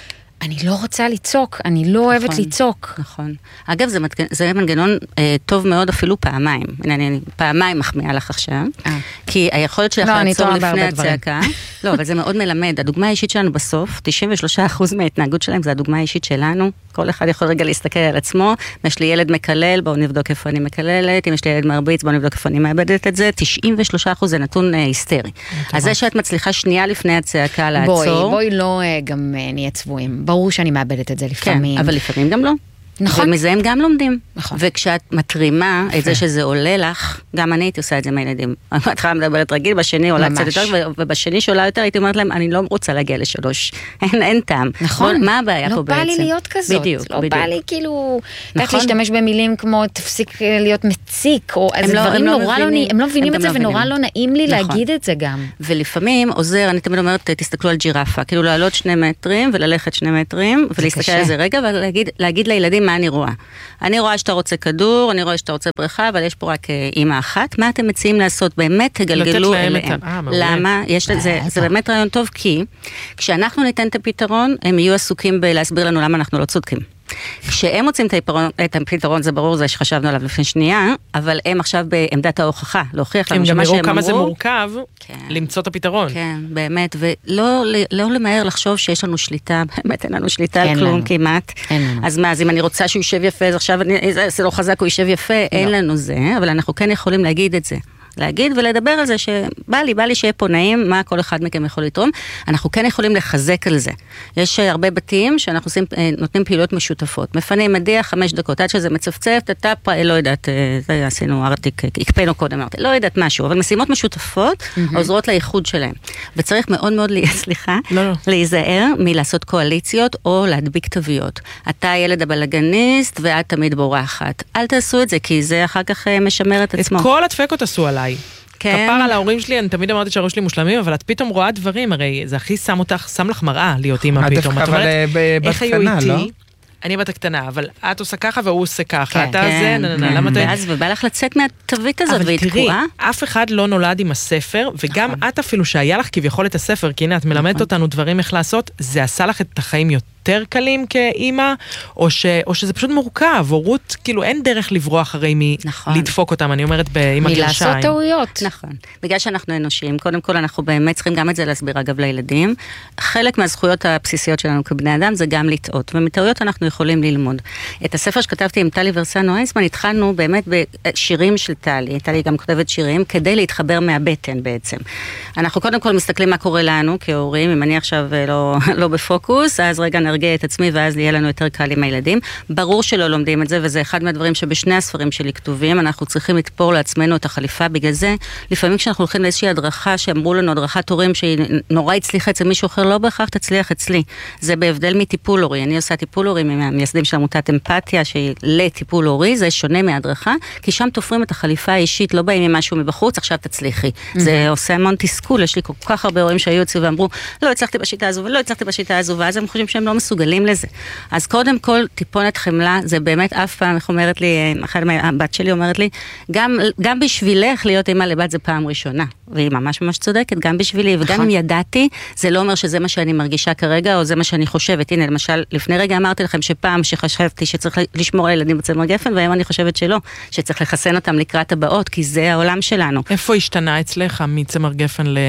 אני לא רוצה לצעוק, אני לא אוהבת נכון, לצעוק. נכון. אגב, זה, זה מנגנון אה, טוב מאוד אפילו פעמיים. הנה, אני פעמיים מחמיאה לך עכשיו. אה. כי היכולת שלך לא, לעצור לפני הצעקה. לא, אבל זה מאוד מלמד. הדוגמה האישית שלנו בסוף, תשעים ושלושה אחוז מההתנהגות שלהם, זה הדוגמה האישית שלנו. כל אחד יכול רגע להסתכל על עצמו. אם יש לי ילד מקלל, בואו נבדוק איפה אני מקללת. אם יש לי ילד מרביץ, בואו נבדוק איפה אני מאבדת את זה. תשעים ושלושה אחוז זה נתון אה, היסטרי. אז זה שאת מצליחה שנייה לפני הצעקה לעצור. בואי, בואי לא אה, גם אה, נהיה צבועים. ברור שאני מאבדת את זה לפעמים. כן, אבל לפעמים גם לא. נכון. ומזה הם גם לומדים. נכון. וכשאת מטרימה את זה שזה עולה לך, גם אני הייתי עושה את זה מהילדים. בהתחלה מדברת רגיל, בשני עולה קצת יותר, ובשני שעולה יותר הייתי אומרת להם, אני לא רוצה להגיע לשלוש. אין, אין טעם. נכון. מה הבעיה פה בעצם? לא בא לי להיות כזאת. בדיוק, לא בדיוק. בא לי כאילו, דעת להשתמש במילים כמו תפסיק להיות מציק, או איזה דברים נורא לא נעים, הם לא מבינים את זה ונורא לא נעים לי להגיד את זה גם. ולפעמים עוזר, אני תמיד אומרת, תסתכלו על ג'ירפה, כאילו לעלות שני מטרים וללכת שני מטרים, ולהסתכל על זה רגע, ולהגיד לילדים מה אני רואה. אני רואה שאתה רוצה כדור, אני רואה שאתה רוצה בריכה, אבל יש פה רק אימא אחת. מה אתם מציעים לעשות? באמת תגלגלו אליהם. למה? יש לזה, זה באמת רעיון טוב, כי כשאנחנו ניתן את הפתרון, הם יהיו עסוקים בלהסביר לנו למה אנחנו לא צודקים. כשהם מוצאים את הפתרון, זה ברור, זה שחשבנו עליו לפני שנייה, אבל הם עכשיו בעמדת ההוכחה, להוכיח לנו שמה שהם אמרו. הם גם יראו כמה זה מורכב למצוא את הפתרון. כן, באמת, ולא למהר לחשוב שיש לנו שליטה, באמת אין לנו שליטה על כלום כמעט. אז מה, אז אם אני רוצה שהוא יישב יפה, אז עכשיו זה לא חזק, הוא יישב יפה, אין לנו זה, אבל אנחנו כן יכולים להגיד את זה. להגיד ולדבר על זה שבא לי, בא לי שיהיה פה נעים, מה כל אחד מכם יכול לתרום. אנחנו כן יכולים לחזק על זה. יש הרבה בתים שאנחנו עושים, נותנים פעילויות משותפות. מפנים מדיח חמש דקות, עד שזה מצפצף, אתה לא יודעת, זה עשינו ארטיק, הקפנו קודם, אמרתי, לא יודעת משהו, אבל משימות משותפות עוזרות לאיחוד שלהם. וצריך מאוד מאוד, סליחה, להיזהר מלעשות קואליציות או להדביק תוויות. אתה ילד הבלגניסט ואת תמיד בורחת. אל תעשו את זה, כי זה אחר כך משמר את עצמו. את כל הדפקות עשו עליי. כן. כפר על ההורים שלי, אני תמיד אמרתי שההורים שלי מושלמים, אבל את פתאום רואה דברים, הרי זה הכי שם אותך, שם לך מראה להיות אימא פתאום. אבל בת קטנה, לא? אני בת הקטנה, אבל את עושה ככה והוא עושה ככה, אתה זה, למה אתה... ואז ובא לך לצאת מהתווית הזאת, והיא תקועה. אבל תראי, אף אחד לא נולד עם הספר, וגם את אפילו שהיה לך כביכול את הספר, כי הנה, את מלמדת אותנו דברים איך לעשות, זה עשה לך את החיים יותר קלים כאימא, או, ש, או שזה פשוט מורכב, הורות, כאילו אין דרך לברוח הרי מלדפוק אותם, אני אומרת באמא גרשיים. מלעשות טעויות. נכון. בגלל שאנחנו אנושיים, קודם כל אנחנו באמת צריכים גם את זה להסביר אגב לילדים. חלק מהזכויות הבסיסיות שלנו כבני אדם זה גם לטעות, ומטעויות אנחנו יכולים ללמוד. את הספר שכתבתי עם טלי ורסנו אייסמן, התחלנו באמת בשירים של טלי, טלי גם כותבת שירים, כדי להתחבר מהבטן בעצם. אנחנו קודם כל מסתכלים מה קורה לנו כהורים, אם אני עכשיו לא, לא בפוקוס, אז רגע נרגיע את עצמי, ואז יהיה לנו יותר קל עם הילדים. ברור שלא לומדים את זה, וזה אחד מהדברים שבשני הספרים שלי כתובים, אנחנו צריכים לתפור לעצמנו את החליפה, בגלל זה, לפעמים כשאנחנו הולכים לאיזושהי הדרכה, שאמרו לנו, הדרכת הורים שהיא נורא הצליחה אצל מישהו אחר, לא בהכרח תצליח אצלי. זה בהבדל מטיפול הורי. אני עושה טיפול הורי מהמייסדים של עמותת אמפתיה, שהיא לטיפול הורי, זה שונה מהדרכה, כי שם תופרים את החליפה האישית, לא באים עם משהו מבחוץ, עכשיו תצליחי. זה עושה המון תסכול, יש לי כל כך הרבה הורים שהיו אצלי ואמרו, לא הצלחתי בשיטה הזו ולא הצלחתי בשיטה הזו, ואז הם חושבים שהם לא מסוגלים לזה. אז קודם כל, טיפונת חמלה, זה באמת אף פעם, איך אומרת לי, אחת מהבת שלי אומרת לי, גם, גם בשבילך להיות אימא לבת זה פעם ראשונה. והיא ממש ממש צודקת, גם בשבילי, וגם אם ידעתי, זה לא אומר שזה מה שאני מרגישה כרגע, או זה מה שאני חושבת. הנה, למשל, לפני רגע אמרתי לכם שפעם שחשבתי שצריך לשמור על ילדים בצמר גפן, והיום אני חושבת שלא, שצריך לחסן אותם לקראת הבאות, כי זה העולם שלנו. איפה השתנה אצלך מצמר גפן ל...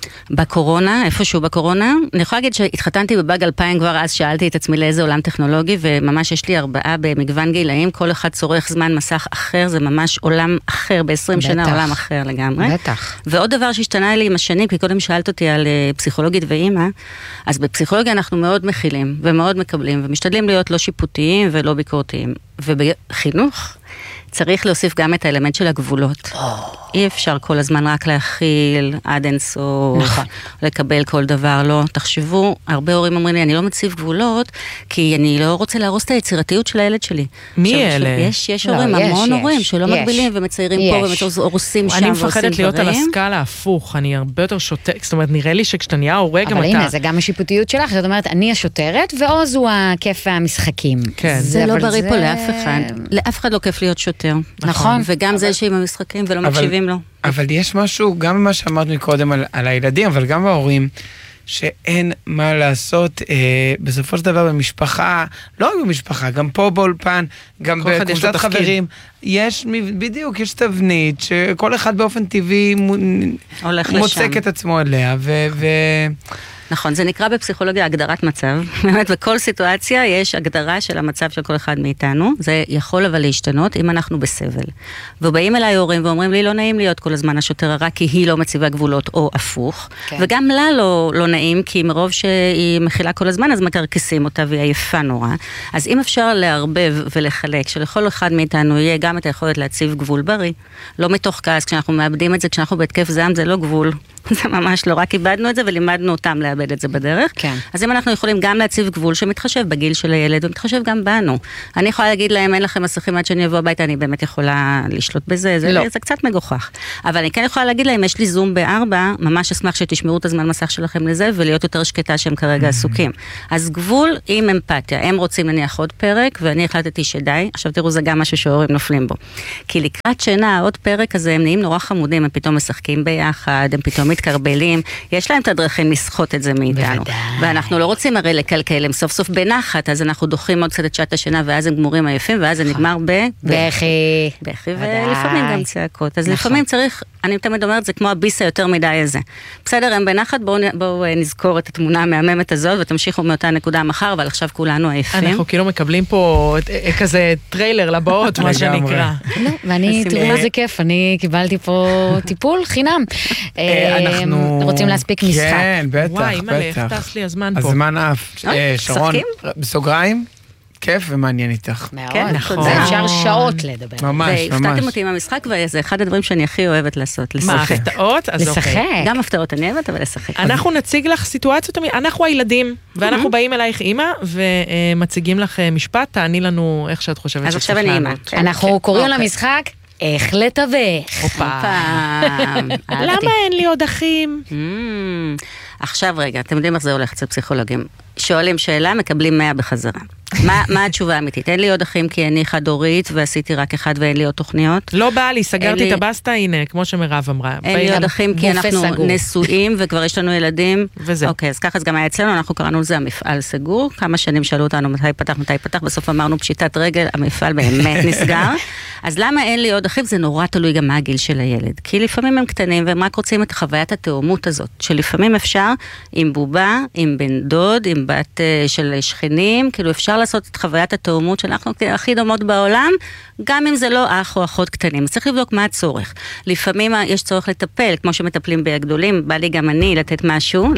בקורונה, איפשהו בקורונה, אני יכולה להגיד שהתחתנתי בבאג אלפיים כבר, אז שאלתי את עצמי לאיזה עולם טכנולוגי, וממש יש לי ארבעה במגוון גילאים, כל אחד צורך זמן מסך אחר, זה ממש עולם אחר, ב-עשרים שנה עולם אחר לגמרי. בטח. ועוד דבר שהשתנה לי עם השנים, כי קודם שאלת אותי על פסיכולוגית ואימא, אז בפסיכולוגיה אנחנו מאוד מכילים ומאוד מקבלים, ומשתדלים להיות לא שיפוטיים ולא ביקורתיים. ובחינוך צריך להוסיף גם את האלמנט של הגבולות. אי אפשר כל הזמן רק להכיל עד אינסוף, לקבל כל דבר, לא. תחשבו, הרבה הורים אומרים לי, אני לא מציב גבולות, כי אני לא רוצה להרוס את היצירתיות של הילד שלי. מי אלה? יש, יש הורים, המון הורים, שלא מגבילים ומציירים פה, והורסים שם, אני מפחדת להיות על הסקאלה הפוך, אני הרבה יותר שוטר, זאת אומרת, נראה לי שכשאתה נהיה הורג גם אתה... אבל הנה, זה גם השיפוטיות שלך, זאת אומרת, אני השוטרת, ועוז הוא הכיף המשחקים. זה לא בריא פה לאף אחד. לאף אחד לא כיף להיות שוטר. נכון. וגם זה שעם המשחקים ולא מקשיבים לו. אבל יש משהו, גם מה שאמרת מקודם על, על הילדים, אבל גם בהורים, שאין מה לעשות, אה, בסופו של דבר במשפחה, לא רק במשפחה, גם פה באולפן, גם בקבוצת חברים, יש, בדיוק, יש תבנית, שכל אחד באופן טבעי מוצק את עצמו אליה, ו... ו... נכון, זה נקרא בפסיכולוגיה הגדרת מצב. באמת, בכל סיטואציה יש הגדרה של המצב של כל אחד מאיתנו. זה יכול אבל להשתנות אם אנחנו בסבל. ובאים אליי הורים ואומרים לי, לא נעים להיות כל הזמן השוטר הרע, כי היא לא מציבה גבולות או הפוך. כן. וגם לה לא, לא נעים, כי מרוב שהיא מכילה כל הזמן, אז מקרקסים אותה והיא עייפה נורא. אז אם אפשר להרבב ולחלק, שלכל אחד מאיתנו יהיה גם את היכולת להציב גבול בריא, לא מתוך כעס, כשאנחנו מאבדים את זה, כשאנחנו בהתקף זעם, זה לא גבול. זה ממש לא, רק איבדנו את זה ולימדנו אותם לאבד את זה בדרך. כן. אז אם אנחנו יכולים גם להציב גבול שמתחשב בגיל של הילד, ומתחשב גם בנו. אני יכולה להגיד להם, אין לכם מסכים עד שאני אבוא הביתה, אני באמת יכולה לשלוט בזה, זה, לא. זה קצת מגוחך. אבל אני כן יכולה להגיד להם, יש לי זום בארבע, ממש אשמח שתשמרו את הזמן מסך שלכם לזה, ולהיות יותר שקטה שהם כרגע עסוקים. אז גבול עם אמפתיה. הם רוצים להניח עוד פרק, ואני החלטתי שדי. עכשיו תראו, זה גם משהו שההורים נופלים בו. כי לקראת שינה, עוד פרק הזה, הם נהיים נורא חמודים, הם פתאום משחקים ביחד, הם פתאום מתקרבלים. יש להם את הדרכים לסחוט את זה מאיתנו. בוודאי. ואנחנו לא רוצים הרי לקלקל, הם סוף סוף בנחת, אז אנחנו דוחים עוד קצת את שעת השינה, ואז הם גמורים עייפים, ואז זה נגמר ב... בכי. בכי, ולפעמים גם צעקות. אז לפעמים צריך, אני תמיד אומרת, זה כמו הביסה יותר מדי הזה. בסדר, הם בנחת, בואו נזכור את התמונה המהממת הזאת, ותמשיכו מאותה נקודה מחר, אבל עכשיו כולנו עייפים. אנחנו כאילו מקבלים פה כזה טריילר לבאות, מה שנקרא. ואני, תראו איזה כיף, אני קיבלתי פה טיפול חינם. אנחנו... רוצים להספיק משחק. כן, בטח, בטח. וואי, מלא, איך טס לי הזמן פה. הזמן אף. שרון, בסוגריים, כיף ומעניין איתך. כן, נכון. זה אפשר שעות לדבר. ממש, ממש. והפתעתם אותי עם המשחק, וזה אחד הדברים שאני הכי אוהבת לעשות, לשחק. מה, הפתעות? אז אוקיי. גם הפתעות אני אוהבת, אבל לשחק. אנחנו נציג לך סיטואציות, אנחנו הילדים, ואנחנו באים אלייך אימא, ומציגים לך משפט, תעני לנו איך שאת חושבת אז עכשיו אני אימא. אנחנו קוראים למשחק איך לתווך. למה אין לי עוד אחים? עכשיו רגע, אתם יודעים איך זה הולך אצל פסיכולוגים. שואלים שאלה, מקבלים מאה בחזרה. מה, מה התשובה האמיתית? אין לי עוד אחים כי אני חד הורית ועשיתי רק אחד ואין לי עוד תוכניות. לא בא לי, סגרתי את הבסטה, הנה, כמו שמירב אמרה. אין לי עוד אחים כי אנחנו נשואים וכבר יש לנו ילדים. וזה. אוקיי, אז ככה זה גם היה אצלנו, אנחנו קראנו לזה המפעל סגור. כמה שנים שאלו אותנו מתי פתח, מתי פתח, בסוף אמרנו פשיטת רגל, המפעל באמת נסגר. אז למה אין לי עוד אחים? זה נורא תלוי גם מה הגיל של הילד. כי לפעמים הם קטנים והם רק רוצים את חוויית התאומות הזאת, שלפעמים אפשר עם בובה, עם בן דוד, עם בת של שכנים, כאילו אפשר לעשות את חוויית התאומות שאנחנו הכי דומות בעולם, גם אם זה לא אח או אחות קטנים. צריך לבדוק מה הצורך. לפעמים יש צורך לטפל, כמו שמטפלים בגדולים, בא לי גם אני לתת משהו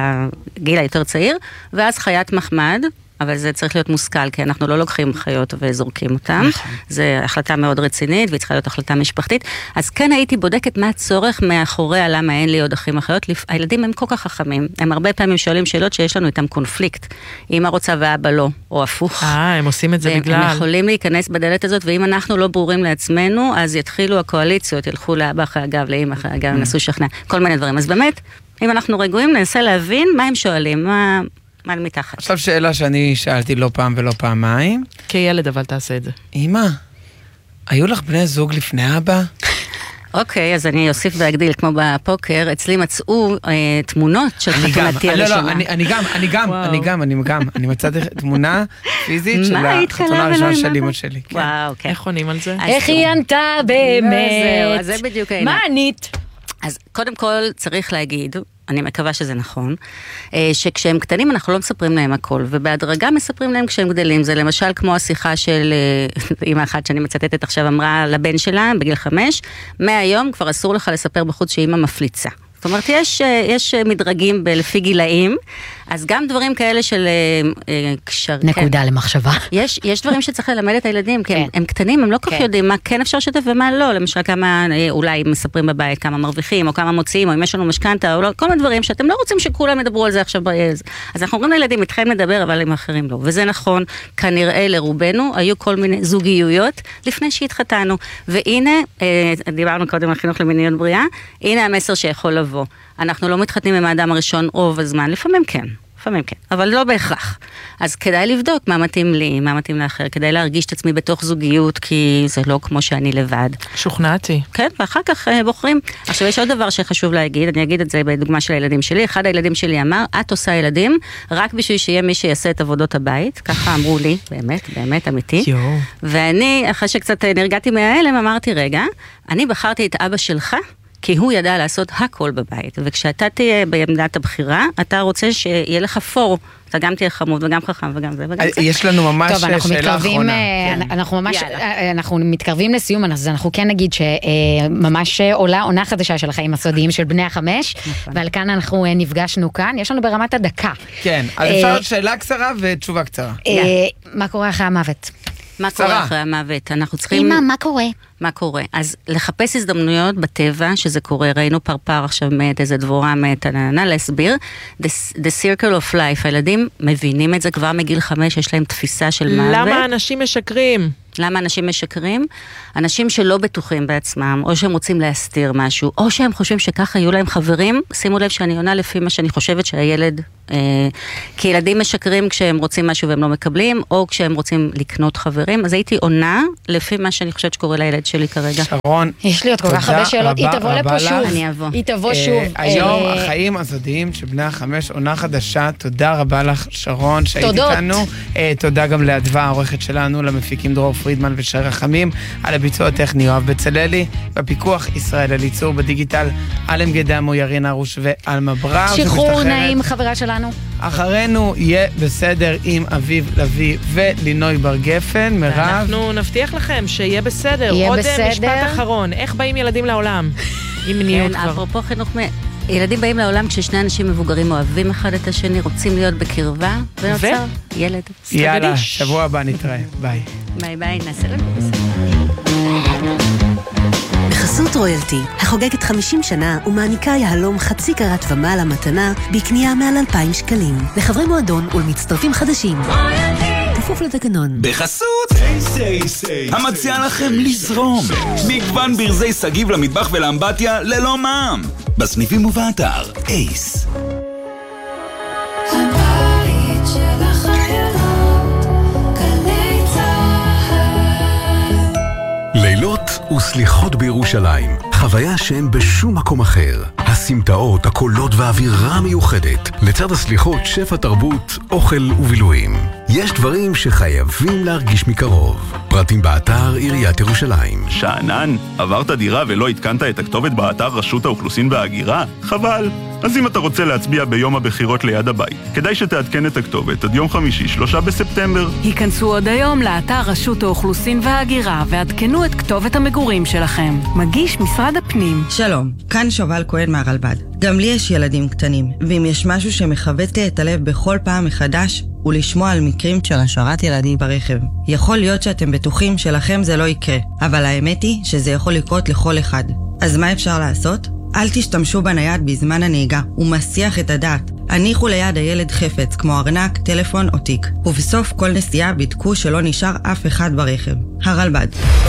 לגיל היותר צעיר, ואז חיית מחמד, אבל זה צריך להיות מושכל, כי אנחנו לא לוקחים חיות וזורקים אותם. נכון. זה החלטה מאוד רצינית, והיא צריכה להיות החלטה משפחתית. אז כן הייתי בודקת מה הצורך מאחוריה, למה אין לי עוד אחים אחיות. הילדים הם כל כך חכמים. הם הרבה פעמים שואלים שאלות שיש לנו איתם קונפליקט. אמא רוצה ואבא לא, או הפוך. אה, הם עושים את זה בגלל. הם יכולים להיכנס בדלת הזאת, ואם אנחנו לא ברורים לעצמנו, אז יתחילו הקואליציות, ילכו לאבא אחרי הגב, לאמא אחרי הגב, נסו שכנע, כל מיני דברים. אז באמת, אם אנחנו רגועים, ננסה להבין מה הם שואלים, מה... מה מתחת. עכשיו שאלה שאני שאלתי לא פעם ולא פעמיים. כילד אבל תעשה את זה. אמא, היו לך בני זוג לפני אבא? אוקיי, אז אני אוסיף ואגדיל, כמו בפוקר, אצלי מצאו תמונות של חתונתי הראשונה. לא, לא, אני גם, אני גם, אני גם, אני גם, אני מצאתי תמונה פיזית של החתונה הראשונה של אמא שלי. וואו, כן. איך עונים על זה? איך היא ענתה באמת? אז זה בדיוק העניין. מה ענית? אז קודם כל צריך להגיד, אני מקווה שזה נכון, שכשהם קטנים אנחנו לא מספרים להם הכל, ובהדרגה מספרים להם כשהם גדלים. זה למשל כמו השיחה של אמא אחת שאני מצטטת עכשיו אמרה לבן שלה בגיל חמש, מהיום כבר אסור לך לספר בחוץ שאמא מפליצה. זאת אומרת, יש, יש מדרגים לפי גילאים, אז גם דברים כאלה של קשר... נקודה כן. למחשבה. יש, יש דברים שצריך ללמד את הילדים, כי כן. הם, הם קטנים, הם לא כל כך כן. יודעים מה כן אפשר לשתף ומה לא, למשל כמה, אולי מספרים בבית, כמה מרוויחים, או כמה מוציאים, או אם יש לנו משכנתה, או לא, כל מיני דברים שאתם לא רוצים שכולם ידברו על זה עכשיו בעז. אז אנחנו אומרים לילדים, איתכם נדבר, אבל עם אחרים לא. וזה נכון, כנראה לרובנו, היו כל מיני זוגיות לפני שהתחתנו. והנה, דיברנו קודם על חינוך למיניות בריאה, הנה המסר שיכול לבוא. אנחנו לא מתחתנים עם האדם הראשון רוב הזמן, לפעמים כן. לפעמים כן, אבל לא בהכרח. אז כדאי לבדוק מה מתאים לי, מה מתאים לאחר, כדאי להרגיש את עצמי בתוך זוגיות, כי זה לא כמו שאני לבד. שוכנעתי. כן, ואחר כך uh, בוחרים. עכשיו, יש עוד דבר שחשוב להגיד, אני אגיד את זה בדוגמה של הילדים שלי. אחד הילדים שלי אמר, את עושה ילדים, רק בשביל שיהיה מי שיעשה את עבודות הבית. ככה אמרו לי, באמת, באמת אמיתי. יו. ואני, אחרי שקצת נרגעתי מההלם, אמרתי, רגע, אני בחרתי את אבא שלך, כי הוא ידע לעשות הכל בבית, וכשאתה תהיה בעמדת הבחירה, אתה רוצה שיהיה לך פור, אתה גם תהיה חמוד וגם חכם וגם זה וגם זה. יש לנו ממש שאלה אחרונה. אנחנו ממש, אנחנו מתקרבים לסיום, אז אנחנו כן נגיד שממש עולה עונה חדשה של החיים הסודיים של בני החמש, ועל כאן אנחנו נפגשנו כאן, יש לנו ברמת הדקה. כן, אז אפשר שאלה קצרה ותשובה קצרה. מה קורה אחרי המוות? מה קורה אחרי המוות? אנחנו צריכים... אמא, מה קורה? מה קורה? אז לחפש הזדמנויות בטבע, שזה קורה, ראינו פרפר עכשיו מת, איזה דבורה מת, ננה, להסביר, the, the circle of life, הילדים מבינים את זה כבר מגיל חמש, יש להם תפיסה של מוות. למה אנשים משקרים? למה אנשים משקרים? אנשים שלא בטוחים בעצמם, או שהם רוצים להסתיר משהו, או שהם חושבים שככה יהיו להם חברים, שימו לב שאני עונה לפי מה שאני חושבת שהילד, אה, כי ילדים משקרים כשהם רוצים משהו והם לא מקבלים, או כשהם רוצים לקנות חברים, אז הייתי עונה לפי מה שאני חושבת שקורה לילד שלי כרגע. שרון, יש לי עוד כל כך הרבה שאלות, היא תבוא לפה שוב. אני אבוא. היא תבוא שוב. היום החיים הסודיים של בני החמש, עונה חדשה, תודה רבה לך שרון שהיית איתנו. תודה גם לאדווה, העורכת שלנו, למפיקים דרור פרידמן ושי רחמים, על הביצוע הטכני יואב בצללי, בפיקוח ישראל אליצור, בדיגיטל אלם גדמו, ירין ארוש ואלמה בראו. שחרור נעים, חברה שלנו. אחרינו יהיה בסדר עם אביב לוי ולינוי בר גפן. מירב, אנחנו נבטיח לכם שיהיה בסדר. יהיה עוד בסדר. משפט אחרון, איך באים ילדים לעולם? עם מיניות כבר. אפרופו חינוך, ילדים באים לעולם כששני אנשים מבוגרים אוהבים אחד את השני, רוצים להיות בקרבה, ונוצר ילד. יאללה, שבוע הבא נתראה. ביי. ביי ביי, נעשה לנו בסדר. בחסות רויאלטי, החוגגת חמישים שנה ומעניקה יהלום חצי קרת ומעלה מתנה בקנייה מעל אלפיים שקלים. לחברי מועדון ולמצטרפים חדשים. כפוף לתקנון. בחסות המציע לכם לזרום. מגוון ברזי סגיב למטבח ולאמבטיה ללא מע"מ. בסניפים ובאתר אייס. הבית של החיילות, גלי צהל. לילות וסליחות בירושלים, חוויה שאין בשום מקום אחר. הסמטאות, הקולות והאווירה המיוחדת, לצד הסליחות שפע תרבות, אוכל ובילויים. יש דברים שחייבים להרגיש מקרוב. פרטים באתר עיריית ירושלים. שענן, עברת דירה ולא התקנת את הכתובת באתר רשות האוכלוסין וההגירה? חבל. אז אם אתה רוצה להצביע ביום הבחירות ליד הבית, כדאי שתעדכן את הכתובת עד יום חמישי, שלושה בספטמבר. היכנסו עוד היום לאתר רשות האוכלוסין וההגירה ועדכנו את כתובת המגורים שלכם. מגיש משרד הפנים. שלום, כאן שובל כהן מהרלב"ד. גם לי יש ילדים קטנים, ואם יש משהו שמחווט לי את הלב בכל פעם מחדש, הוא לשמוע על מקרים של השארת ילדים ברכב. יכול להיות שאתם בטוחים שלכם זה לא יקרה, אבל האמת היא שזה יכול לקרות לכל אחד. אז מה אפשר לעשות? אל תשתמשו בנייד בזמן הנהיגה, הוא מסיח את הדעת. הניחו ליד הילד חפץ, כמו ארנק, טלפון או תיק. ובסוף כל נסיעה בדקו שלא נשאר אף אחד ברכב. הרלב"ד.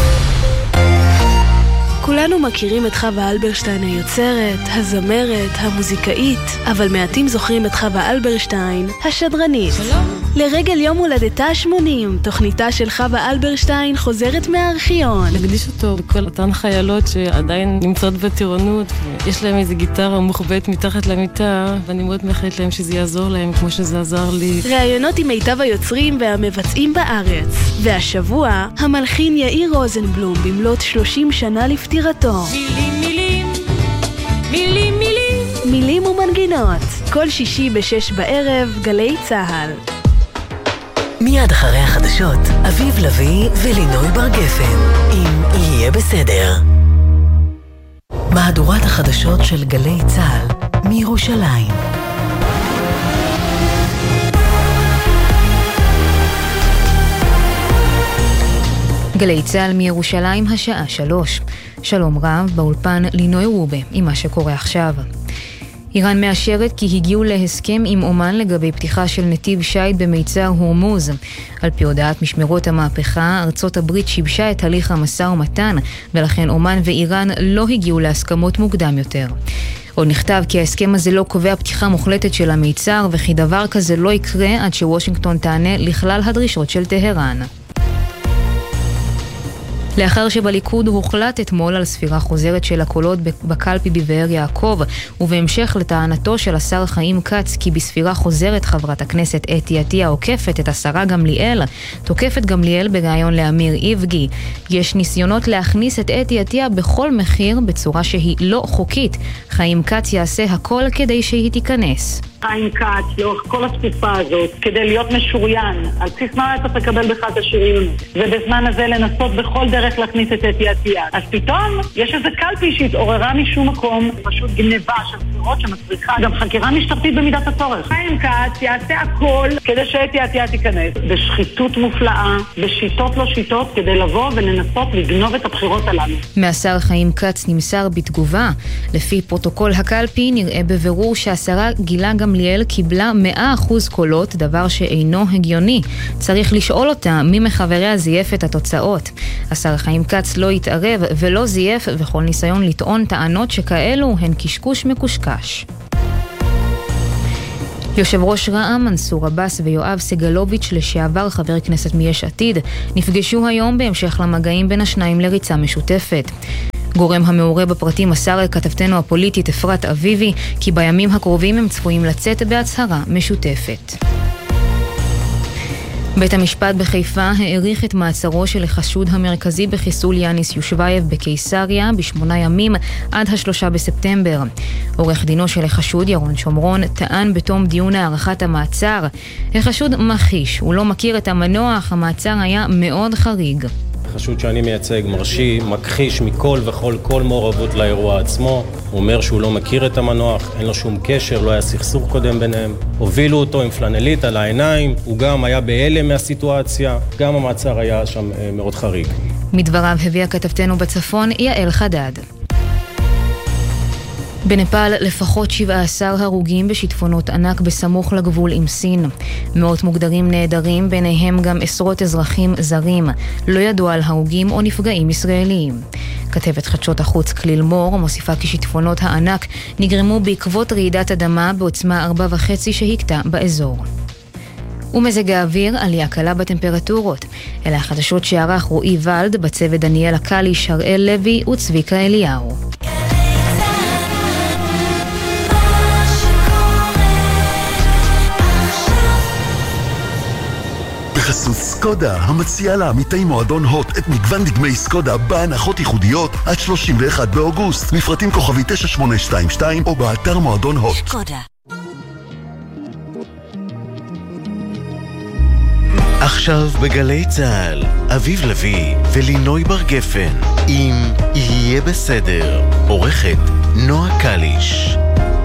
כולנו מכירים את חווה אלברשטיין היוצרת, הזמרת, המוזיקאית, אבל מעטים זוכרים את חווה אלברשטיין, השדרנית. שלום. לרגל יום הולדתה ה-שמונים, תוכניתה של חווה אלברשטיין חוזרת מהארכיון. נקדיש אותו לכל אותן חיילות שעדיין נמצאות בטירונות, יש להם איזו גיטרה מוחבאת מתחת למיטה, ואני מאוד מאחלת להם שזה יעזור להם כמו שזה עזר לי. ראיונות עם מיטב היוצרים והמבצעים בארץ. והשבוע, המלחין יאיר רוזנבלום במלאת שלושים שנה לפטירתו. מילים, מילים, מילים, מילים. מילים ומנגינות. כל שישי בשש בערב, גלי צהל. מיד אחרי החדשות, אביב לוי ולינוי בר גפן, אם יהיה בסדר. מהדורת החדשות של גלי צהל מירושלים. גלי צהל מירושלים, השעה שלוש. שלום רב, באולפן לינוי רובה עם מה שקורה עכשיו. איראן מאשרת כי הגיעו להסכם עם אומן לגבי פתיחה של נתיב שייט במיצר הורמוז. על פי הודעת משמרות המהפכה, ארצות הברית שיבשה את הליך המשא ומתן, ולכן אומן ואיראן לא הגיעו להסכמות מוקדם יותר. עוד נכתב כי ההסכם הזה לא קובע פתיחה מוחלטת של המיצר, וכי דבר כזה לא יקרה עד שוושינגטון תענה לכלל הדרישות של טהרן. לאחר שבליכוד הוחלט אתמול על ספירה חוזרת של הקולות בקלפי בבאר יעקב, ובהמשך לטענתו של השר חיים כץ כי בספירה חוזרת חברת הכנסת אתי עטיה עוקפת את השרה גמליאל, תוקפת גמליאל בראיון לאמיר איבגי. יש ניסיונות להכניס את אתי עטיה בכל מחיר בצורה שהיא לא חוקית. חיים כץ יעשה הכל כדי שהיא תיכנס. חיים כץ, לאורך כל התקופה הזאת, כדי להיות משוריין, על בסיס מה אתה תקבל בך את השריונות, ובזמן הזה לנסות בכל דרך להכניס את אתי עטיה. אז פתאום יש איזה קלפי שהתעוררה משום מקום, פשוט גנבה של ספירות שמצריכה גם חקירה משטרתית במידת הצורך. חיים כץ יעשה הכל כדי שאתי עטיה תיכנס, בשחיתות מופלאה, בשיטות לא שיטות, כדי לבוא ולנסות לגנוב את הבחירות הללו. מהשר חיים כץ נמסר בתגובה, לפי פרוטוקול הקלפי נראה בבירור שהשרה גילה גם גמליאל קיבלה מאה אחוז קולות, דבר שאינו הגיוני. צריך לשאול אותה מי מחבריה זייף את התוצאות. השר חיים כץ לא התערב ולא זייף, וכל ניסיון לטעון טענות שכאלו הן קשקוש מקושקש. יושב ראש רע"מ מנסור עבאס ויואב סגלוביץ' לשעבר חבר כנסת מיש עתיד נפגשו היום בהמשך למגעים בין השניים לריצה משותפת. גורם המעורה בפרטים מסר על כתבתנו הפוליטית אפרת אביבי כי בימים הקרובים הם צפויים לצאת בהצהרה משותפת. בית המשפט בחיפה העריך את מעצרו של החשוד המרכזי בחיסול יאניס יושבייב בקיסריה בשמונה ימים עד השלושה בספטמבר. עורך דינו של החשוד ירון שומרון טען בתום דיון הערכת המעצר, החשוד מכחיש, הוא לא מכיר את המנוח, המעצר היה מאוד חריג. החשוד שאני מייצג מרשי, מכחיש מכל וכל כל מעורבות לאירוע עצמו. הוא אומר שהוא לא מכיר את המנוח, אין לו שום קשר, לא היה סכסוך קודם ביניהם. הובילו אותו עם פלנלית על העיניים, הוא גם היה בהלם מהסיטואציה, גם המעצר היה שם מאוד חריג. מדבריו הביאה כתבתנו בצפון יעל חדד. בנפאל לפחות שבעה עשר הרוגים בשיטפונות ענק בסמוך לגבול עם סין. מאות מוגדרים נהדרים, ביניהם גם עשרות אזרחים זרים. לא ידוע על הרוגים או נפגעים ישראליים. כתבת חדשות החוץ כליל מור מוסיפה כי שיטפונות הענק נגרמו בעקבות רעידת אדמה בעוצמה ארבע וחצי שהכתה באזור. ומזג האוויר, עלייה קלה בטמפרטורות. אלה החדשות שערך רועי ולד, בצוות דניאל הקלי, שראל לוי וצביקה אליהו. בחסות סקודה, המציעה לעמיתי מועדון הוט את מגוון דגמי סקודה בהנחות ייחודיות עד שלושים ואחד באוגוסט. מפרטים כוכבי תשע שמונה שתיים שתיים או באתר מועדון הוט. סקודה. עכשיו בגלי צהל, אביב לוי ולינוי בר גפן עם יהיה בסדר. עורכת נועה קליש.